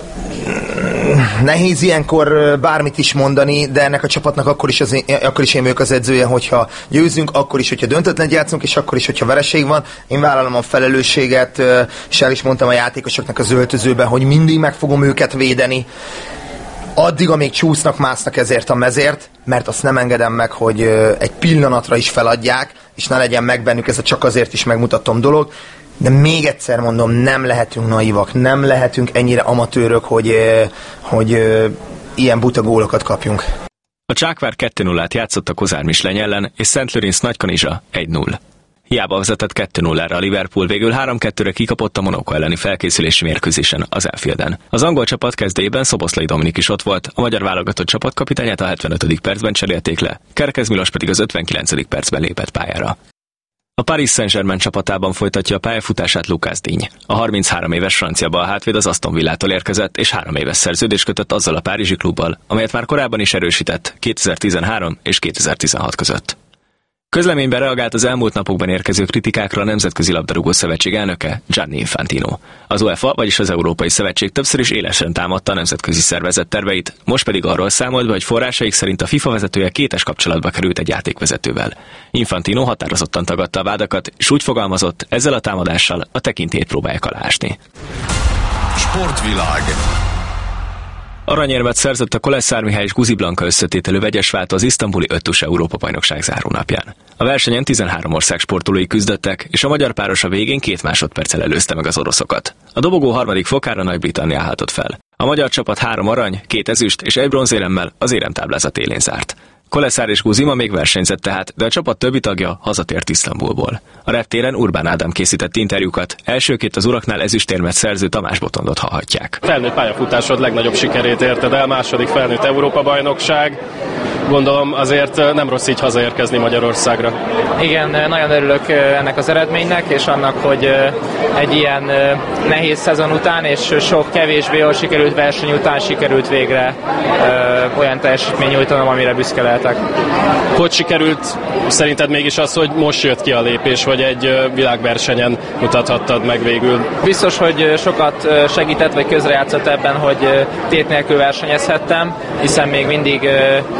Nehéz ilyenkor bármit is mondani, de ennek a csapatnak akkor is én vagyok az edzője, hogyha győzünk, akkor is, hogyha döntetlen játszunk, és akkor is, hogyha vereség van. Én vállalom a felelősséget, és el is mondtam a játékosoknak az öltözőben, hogy mindig meg fogom őket védeni. Addig, amíg csúsznak, másznak ezért a mezért, mert azt nem engedem meg, hogy egy pillanatra is feladják, és ne legyen meg bennük ez a csak azért is megmutatom dolog. De még egyszer mondom, nem lehetünk naivak, nem lehetünk ennyire amatőrök, hogy ilyen buta gólokat kapjunk. A Csákvár 2-0-át játszott a Kozár Misleny ellen, és Szent Lőrinc Nagykanizsa 1-0. Hiába vezetett 2-0-ra a Liverpool, végül 3-2-re kikapott a Monaco elleni felkészülési mérkőzésen az Anfielden. Az angol csapat kezdőjében Szoboszlai Dominik is ott volt, a magyar válogatott csapatkapitányát a 75. percben cserélték le, Kerkez Milos pedig az 59. percben lépett pályára. A Paris Saint-Germain csapatában folytatja a pályafutását Lucas Digne. A 33 éves francia balhátvéd az Aston Villától érkezett, és 3 éves szerződést kötött azzal a párizsi klubbal, amelyet már korábban is erősített 2013 és 2016 között. Közleményben reagált az elmúlt napokban érkező kritikákra a Nemzetközi Labdarúgó Szövetség elnöke, Gianni Infantino. Az UEFA, vagyis az Európai Szövetség többször is élesen támadta a nemzetközi szervezet terveit, most pedig arról számolt be, hogy forrásaik szerint a FIFA vezetője kétes kapcsolatba került egy játékvezetővel. Infantino határozottan tagadta a vádakat, és úgy fogalmazott, ezzel a támadással a tekintélyt próbálják aláásni. Sportvilág. Aranyérmet szerzett a Koleszár Mihály és Guzi Blanka összetételű vegyesváltó az isztambuli 5-ös Európa-bajnokság zárónapján. A versenyen 13 ország sportolói küzdöttek, és a magyar páros a végén 2 másodperccel előzte meg az oroszokat. A dobogó harmadik fokára Nagy-Britannia állhatott fel. A magyar csapat 3 arany, 2 ezüst és 1 bronzéremmel az éremtáblázat élén zárt. Koleszár és Guzima még versenyzett tehát, de a csapat többi tagja hazatért Isztambulból. A reptéren Urbán Ádám készített interjúkat, elsőként az uraknál ezüstérmet szerző Tamás Botondot hallhatják. Felnőtt pályafutásod legnagyobb sikerét érted el, második felnőtt Európa-bajnokság. gondolom azért nem rossz így hazaérkezni Magyarországra. Igen, nagyon örülök ennek az eredménynek, és annak, hogy egy ilyen nehéz szezon után, és sok kevésbé jól sikerült verseny után sikerült végre olyan teljesítmény nyújtanom, amire büszke lehetek. Hogy sikerült szerinted mégis az, hogy most jött ki a lépés, vagy egy világversenyen mutathattad meg végül? Biztos, hogy sokat segített, vagy közrejátszott ebben, hogy tét nélkül versenyezhettem, hiszen még mindig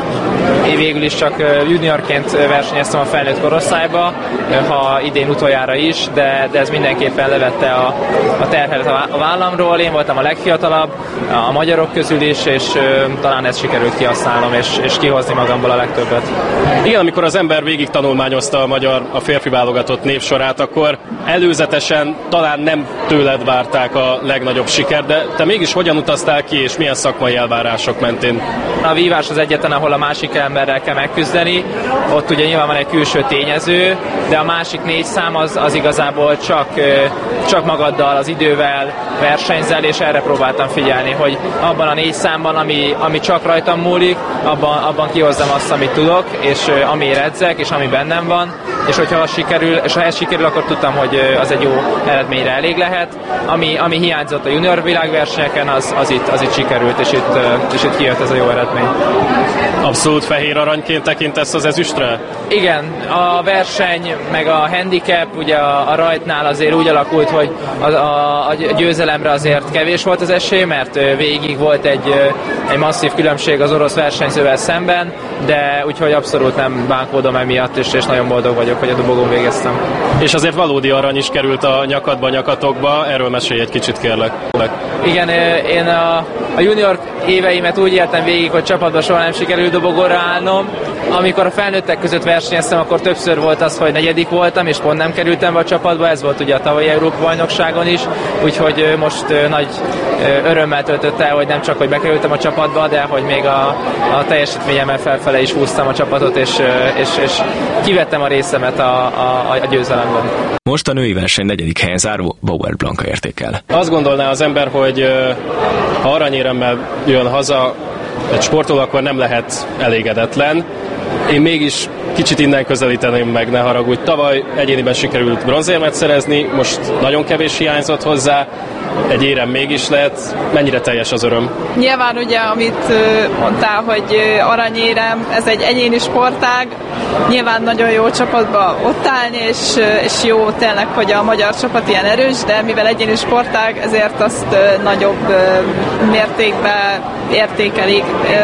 végül is csak juniorként versenyeztem a felnőtt korosztályba, ha idén utoljára is, de ez mindenképpen levette a terhet a vállamról. Én voltam a legfiatalabb a magyarok közül is, és talán ezt sikerült kihasználnom, és kihozni magamból a legtöbbet. Igen, amikor az ember végig tanulmányozta a férfi válogatott névsorát, akkor előzetesen talán nem tőled várták a legnagyobb sikert, de te mégis hogyan utaztál ki, és milyen szakmai elvárások mentén? A vívás az egyetlen, ahol a másik emberrel kell megküzdeni. Ott ugye nyilván van egy külső tényező, de a másik 4 szám az igazából csak magaddal, az idővel versenyzel, és erre próbáltam figyelni, hogy abban a 4 számban, ami csak rajtam múlik, abban kihozzam azt, amit tudok, és amiért edzek, és ami bennem van, és hogyha ha ez sikerül, akkor tudtam, hogy az egy jó eredményre elég lehet. Ami hiányzott a junior világversenyeken, az itt sikerült, és itt kijött ez a jó eredmény. Abszolút fehér aranyként tekintesz az ezüstre? Igen, a verseny, meg a handicap, ugye a rajtnál azért úgy alakult, hogy a győzelemre azért kevés volt az esély, mert végig volt egy masszív különbség az orosz versenyzővel szemben, de úgyhogy abszolút nem bánkódom emiatt, és nagyon boldog vagyok, hogy a dobogón végeztem. És azért valódi arany is került a nyakadba, nyakatokba, erről mesélj egy kicsit, kérlek. Igen, én a junior éveimet úgy éltem végig, hogy csapatban soha nem sikerült dobogóra állnom. Amikor a felnőttek között versenyeztem, akkor többször volt az, hogy 4. voltam, és pont nem kerültem be a csapatba, ez volt ugye a tavalyi Európa-bajnokságon is, úgyhogy most nagy örömmel töltött el, hogy nem csak, hogy bekerültem a csapatba, de hogy még a teljesítményemmel felfele is húztam a csapatot, és kivettem a részemet a győzelemben. Most a női verseny 4. helyen záró Bauer Blanka értékel. Azt gondolná az ember, hogy ha aranyéremmel jön haza egy sportoló, akkor nem lehet elégedetlen. Én mégis kicsit innen közelíteném meg, ne haragudj. Tavaly egyéniben sikerült bronzérmet szerezni, most nagyon kevés hiányzott hozzá, egy érem mégis lehet. Mennyire teljes az öröm? Nyilván ugye, amit mondtál, hogy aranyérem, ez egy egyéni sportág, nyilván nagyon jó csapatba ott állni, és jó tényleg, hogy a magyar csapat ilyen erős, de mivel egyéni sportág, ezért azt nagyobb mértékben értékelik.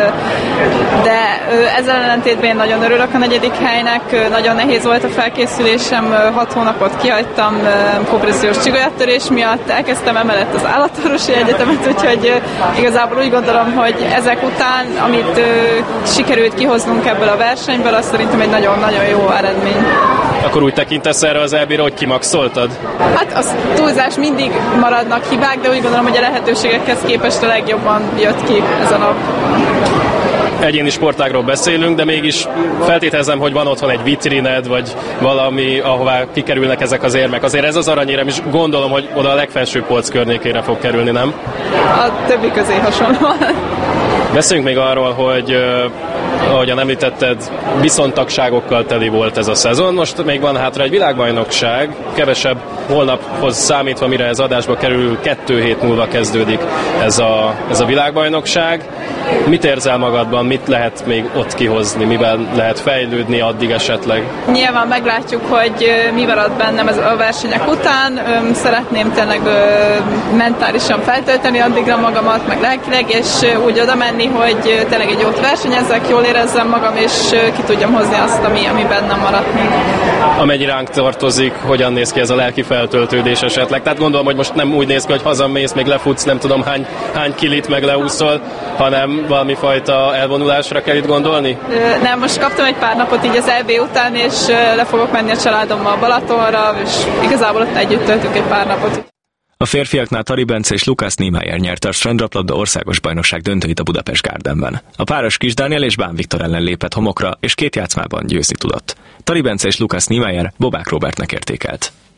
De ezzel ellentétben én nagyon örülök a 4. helynek, nagyon nehéz volt a felkészülésem, 6 hónapot kihagytam kompressziós csigolyáttörés miatt, elkezdtem emellett az állatorvosi egyetemet, úgyhogy igazából úgy gondolom, hogy ezek után, amit sikerült kihoznunk ebből a versenyből, az szerintem egy nagyon-nagyon jó eredmény. Akkor úgy tekintesz erre az EB-re, hogy kimaxoltad? Hát az túlzás, mindig maradnak hibák, de úgy gondolom, hogy a lehetőségekhez képest a legjobban jött ki ez a nap. Egyéni sportágról beszélünk, de mégis feltételezem, hogy van otthon egy vitrined, vagy valami, ahová kikerülnek ezek az érmek. Azért ez az aranyérem is gondolom, hogy oda a legfelső polc környékére fog kerülni, nem? A többi közé hasonlóan. Beszéljünk még arról, hogy ahogyan említetted, viszontagságokkal teli volt ez a szezon. Most még van hátra egy világbajnokság, kevesebb holnaphoz számítva, mire ez adásba kerül, 2 hét múlva kezdődik ez a világbajnokság. Mit érzel magadban, mit lehet még ott kihozni, miben lehet fejlődni addig esetleg? Nyilván meglátjuk, hogy mi marad bennem a versenyek után. Szeretném tényleg mentálisan feltölteni addigra magamat, meg lelkileg, és úgy oda menni, hogy tényleg egy jót versenyezzek, jól érezzem magam, és ki tudjam hozni azt, ami bennem maradt még. Amennyi ránk tartozik, hogyan néz ki ez a lelki feltöltődés esetleg? Tehát gondolom, hogy most nem úgy néz ki, hogy hazamész, még lefutsz, nem tudom hány kilit, meg leúszol, hanem valami fajta elvonulásra kell itt gondolni? Nem, most kaptam egy pár napot így az EB után, és le fogok menni a családommal Balatonra, és igazából ott együtt töltünk egy pár napot. A férfiaknál Tari Bence és Lukász Niemeyer nyerte a strandröplabda országos bajnokság döntőit a Budapest Gardenben. A páros Kis Dániel és Bán Viktor ellen lépett homokra, és 2 játszmában győzni tudott. Tari Bence és Lukász Niemeyer Bobák Robertnek értékelt.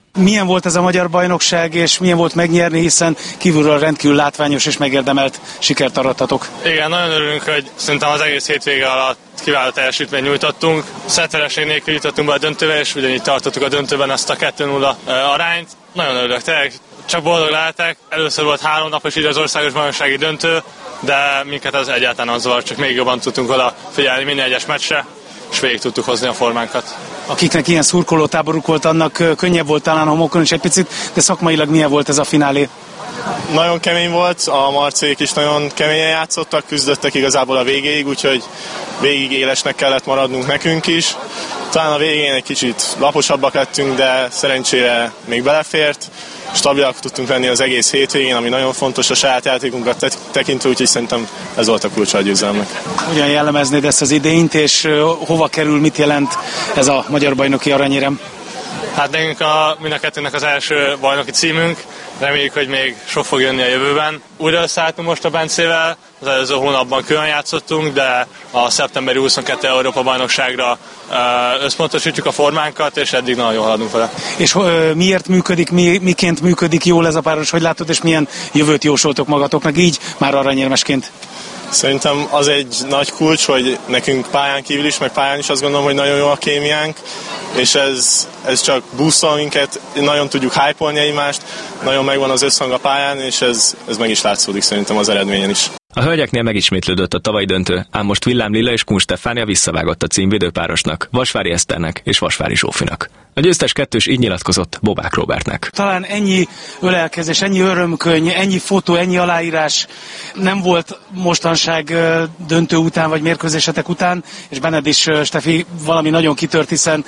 Milyen volt ez a magyar bajnokság, és milyen volt megnyerni, hiszen kívülről rendkívül látványos és megérdemelt sikert arattatok? Igen, nagyon örülünk, hogy szerintem az egész hétvége alatt kiváló teljesítményt nyújtottunk. Szettereség nélkül jutottunk be a döntőbe, és ugyanígy tartottuk a döntőben ezt a 2-0 arányt. Nagyon örülök, tényleg csak boldog lehetek. Először volt 3 napos így az országos bajnoksági döntő, de minket ez egyáltalán az zavar, csak még jobban tudtunk oda figyelni minden egyes meccsre, és végig tudtuk hozni a formánkat. Akiknek ilyen szurkolótáboruk volt, annak könnyebb volt talán a homokon is egy picit, de szakmailag milyen volt ez a finálé? Nagyon kemény volt, a marcék is nagyon keményen játszottak, küzdöttek igazából a végéig, úgyhogy végig élesnek kellett maradnunk nekünk is. Talán a végén egy kicsit laposabbak lettünk, de szerencsére még belefért. Stabilak tudtunk lenni az egész hétvégén, ami nagyon fontos a saját játékunkat tekintve, úgyhogy szerintem ez volt a kulcsa a győzelemnek. Hogyan jellemeznéd ezt az idényt, és hova kerül, mit jelent ez a magyar bajnoki aranyérem? Hát nekünk mind a kettőnek az első bajnoki címünk, reméljük, hogy még sok fog jönni a jövőben. Újra összeálltunk most a Bencével, az előző hónapban külön játszottunk, de a szeptemberi 22 Európa bajnokságra összpontosítjuk a formánkat, és eddig nagyon jól haladunk vele. És miért működik, miként működik jól ez a páros, hogy látod, és milyen jövőt jósoltok magatoknak így már aranyérmesként? Szerintem az egy nagy kulcs, hogy nekünk pályán kívül is, meg pályán is azt gondolom, hogy nagyon jó a kémiánk, és ez csak boostol minket, nagyon tudjuk hype-olni egymást, nagyon megvan az összhang a pályán, és ez meg is látszódik szerintem az eredményen is. A hölgyeknél megismétlődött a tavalyi döntő, ám most Villám Lilla és Kun Stefánia visszavágott a címvédőpárosnak, Vasvári Eszternek és Vasvári Zsófinak. A győztes kettős így nyilatkozott Bobák Róbertnek. Talán ennyi ölelkezés, ennyi örömkönyv, ennyi fotó, ennyi aláírás nem volt mostanság döntő után, vagy mérkőzésetek után, és benned is, Stefi, valami nagyon kitört, hiszen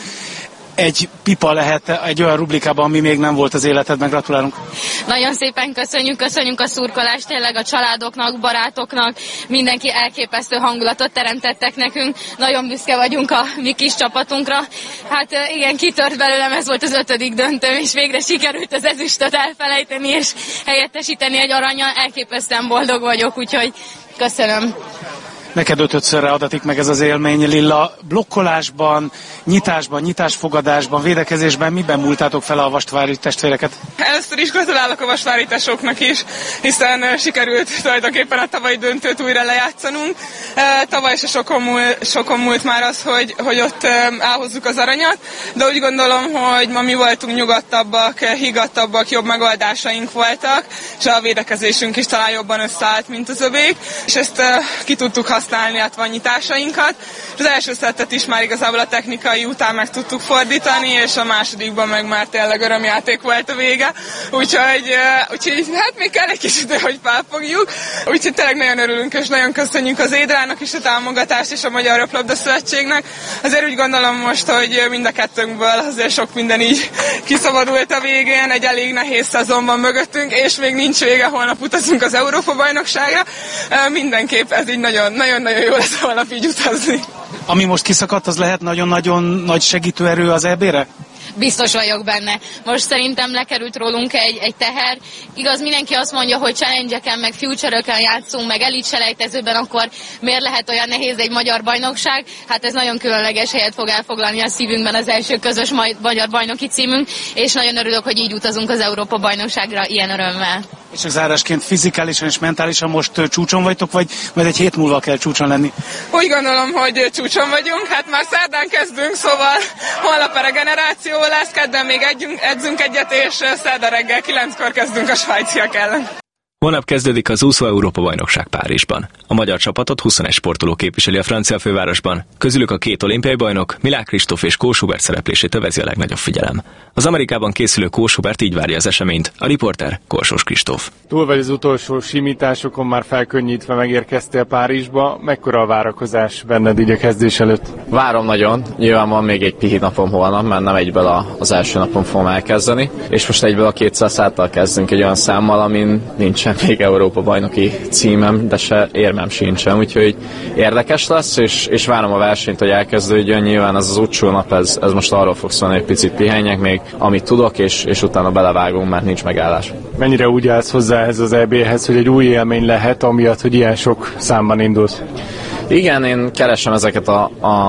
egy pipa lehet egy olyan rubrikában, ami még nem volt az életedben. Gratulálunk! Nagyon szépen köszönjük a szurkolást, tényleg a családoknak, barátoknak, mindenki elképesztő hangulatot teremtettek nekünk. Nagyon büszke vagyunk a mi kis csapatunkra. Hát igen, kitört belőlem, ez volt az 5. döntőm, és végre sikerült az ezüstöt elfelejteni, és helyettesíteni egy arannyal. Elképesztően boldog vagyok, úgyhogy köszönöm. Neked 5-szörre adatik meg ez az élmény, Lilla. Blokkolásban, nyitásban, nyitásfogadásban, védekezésben miben múltátok fel a vasvári testvéreket? Először is gratulálok a vasvári tesóknak is, hiszen sikerült tulajdonképpen a tavalyi döntőt újra lejátszanunk. Tavaly se sokon múlt már az, hogy ott elhozzuk az aranyat, de úgy gondolom, hogy ma mi voltunk nyugodtabbak, higgadtabbak, jobb megoldásaink voltak, és a védekezésünk is talán jobban összeállt, mint az övék, és ezt ki tudtuk használni a nyitásainkat. Az első szettet is már igazából a technikai után meg tudtuk fordítani, és a másodikban meg már tényleg örömjáték volt a vége. Úgyhogy hát még kell egy kis idő, hogy felfogjuk. Úgyhogy tényleg nagyon örülünk, és nagyon köszönjük az Édrának is a támogatást, és a Magyar Röplabda Szövetségnek. Azért úgy gondolom most, hogy mind a kettőnkből azért sok minden így kiszabadult a végén, egy elég nehéz szezonban mögöttünk, és még nincs vége, holnap utazunk az Európa-bajnokságra. Mindenképp ez így nagyon jó lesz holnap így utazni. Ami most kiszakadt, az lehet nagyon-nagyon nagy segítőerő az EB-re? Biztos vagyok benne. Most szerintem lekerült rólunk egy teher. Igaz, mindenki azt mondja, hogy challenge-eken, meg future-öken játszunk, meg elitselejtezőben, akkor miért lehet olyan nehéz egy magyar bajnokság? Hát ez nagyon különleges helyet fog elfoglalni a szívünkben az első közös magyar bajnoki címünk, és nagyon örülök, hogy így utazunk az Európa-bajnokságra ilyen örömmel. És csak zárásként fizikálisan és mentálisan most csúcson vagytok, vagy majd egy hét múlva kell csúcson lenni? Úgy gondolom, hogy csúcson vagyunk, hát már szerdán kezdünk, szóval holnap a regeneráció lesz, kedden még edzünk egyet, és szerda reggel 9-kor kezdünk a svájciak ellen. Holnap kezdődik az úszó Európa-bajnokság Párizsban. A magyar csapatot 21 sportoló képviseli a francia fővárosban. Közülük a 2 olimpiai bajnok, Milák Kristóf és Kós Hubert szereplését övezi a legnagyobb figyelem. Az Amerikában készülő Kós Hubert így várja az eseményt, a riporter Korsós Kristóf. Túl vagy az utolsó simításokon, már felkönnyítve megérkeztél Párizsba. Mekkora a várakozás benned így a kezdés előtt? Várom nagyon. Nyilván van még egy pihi napom holnap, mert nem egyből az első napon fogom elkezdeni. És most egyből a 200 száttal kezdünk egy olyan számmal, amin nincsen még Európa-bajnoki címem, de se érmem sincsen, úgyhogy érdekes lesz, és várom a versenyt, hogy elkezdődjön. Nyilván ez az utolsó nap, ez most arról fog szólni, hogy picit pihenjek még, amit tudok, és utána belevágunk, mert nincs megállás. Mennyire úgy állsz hozzá ehhez az EB-hez, hogy egy új élmény lehet, amiatt, hogy ilyen sok számban indulsz? Igen, én keresem ezeket a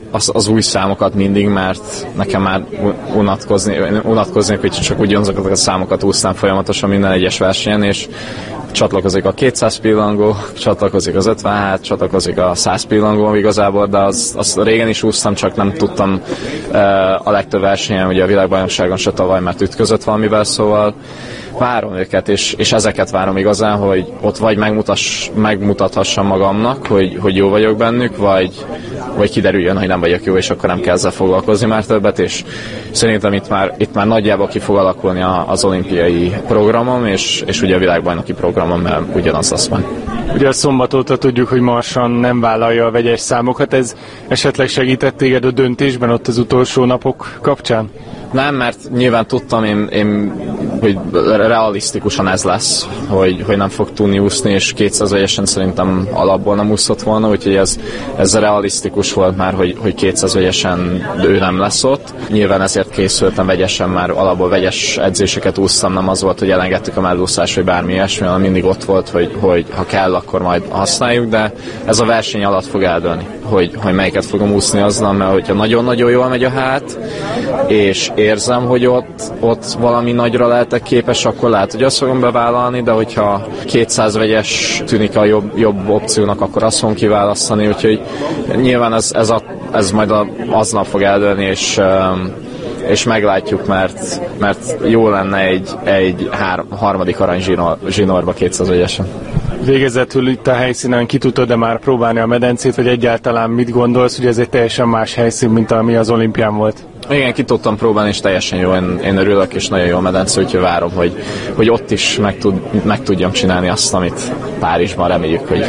az új számokat mindig, mert nekem már unatkoznék, hogy csak ugyanazokat a számokat úsztam folyamatosan minden egyes versenyen, és csatlakozik a 200 pillangó, csatlakozik az 50, csatlakozik a 100 pillangó igazából, de azt régen is úsztam, csak nem tudtam a legtöbb versenyen, ugye a világbajnokságon se tavaly, mert ütközött valamivel, szóval várom őket, és ezeket várom igazán, hogy ott vagy megmutathassam magamnak, hogy jó vagyok bennük, vagy kiderüljön, hogy nem vagyok jó, és akkor nem kell ezzel foglalkozni már többet, és szerintem itt már nagyjából ki fog alakulni az olimpiai programom, és ugye a világbajnoki programom, mert ugyanaz lesz majd. Ugye a szombat óta tudjuk, hogy Marsan nem vállalja a vegyes számokat, ez esetleg segített téged a döntésben ott az utolsó napok kapcsán? Nem, mert nyilván tudtam én hogy realisztikusan ez lesz, hogy nem fog tudni úszni, és 200 vegyesen szerintem alapból nem úszott volna, úgyhogy ez realisztikus volt már, hogy 200 vegyesen ő nem lesz ott. Nyilván ezért készültem vegyesen, már alapból vegyes edzéseket úsztam, nem az volt, hogy elengedtük a mellúszást, vagy bármi ilyesmi, hanem mindig ott volt, hogy ha kell, akkor majd használjuk, de ez a verseny alatt fog eldőlni, hogy melyiket fogom úszni aznal, mert hogyha nagyon-nagyon jól megy a hát, és érzem, hogy ott valami nagyra lehetek képes, akkor lehet, hogy azt fogom bevállalni, de hogyha 200 vegyes tűnik a jobb opciónak, akkor azt fogom kiválasztani, úgyhogy nyilván ez majd aznap fog eldőlni, és meglátjuk, mert jó lenne egy harmadik arany zsinórba 200 vegyesen. Végezetül itt a helyszínen ki tudod-e már próbálni a medencét, vagy egyáltalán mit gondolsz, hogy ez egy teljesen más helyszín, mint ami az olimpián volt? Igen, ki tudtam próbálni, és teljesen jó, én örülök, és nagyon jó a medence, úgyhogy várom, hogy ott is meg tudjam csinálni azt, amit Párizsban reméljük, hogy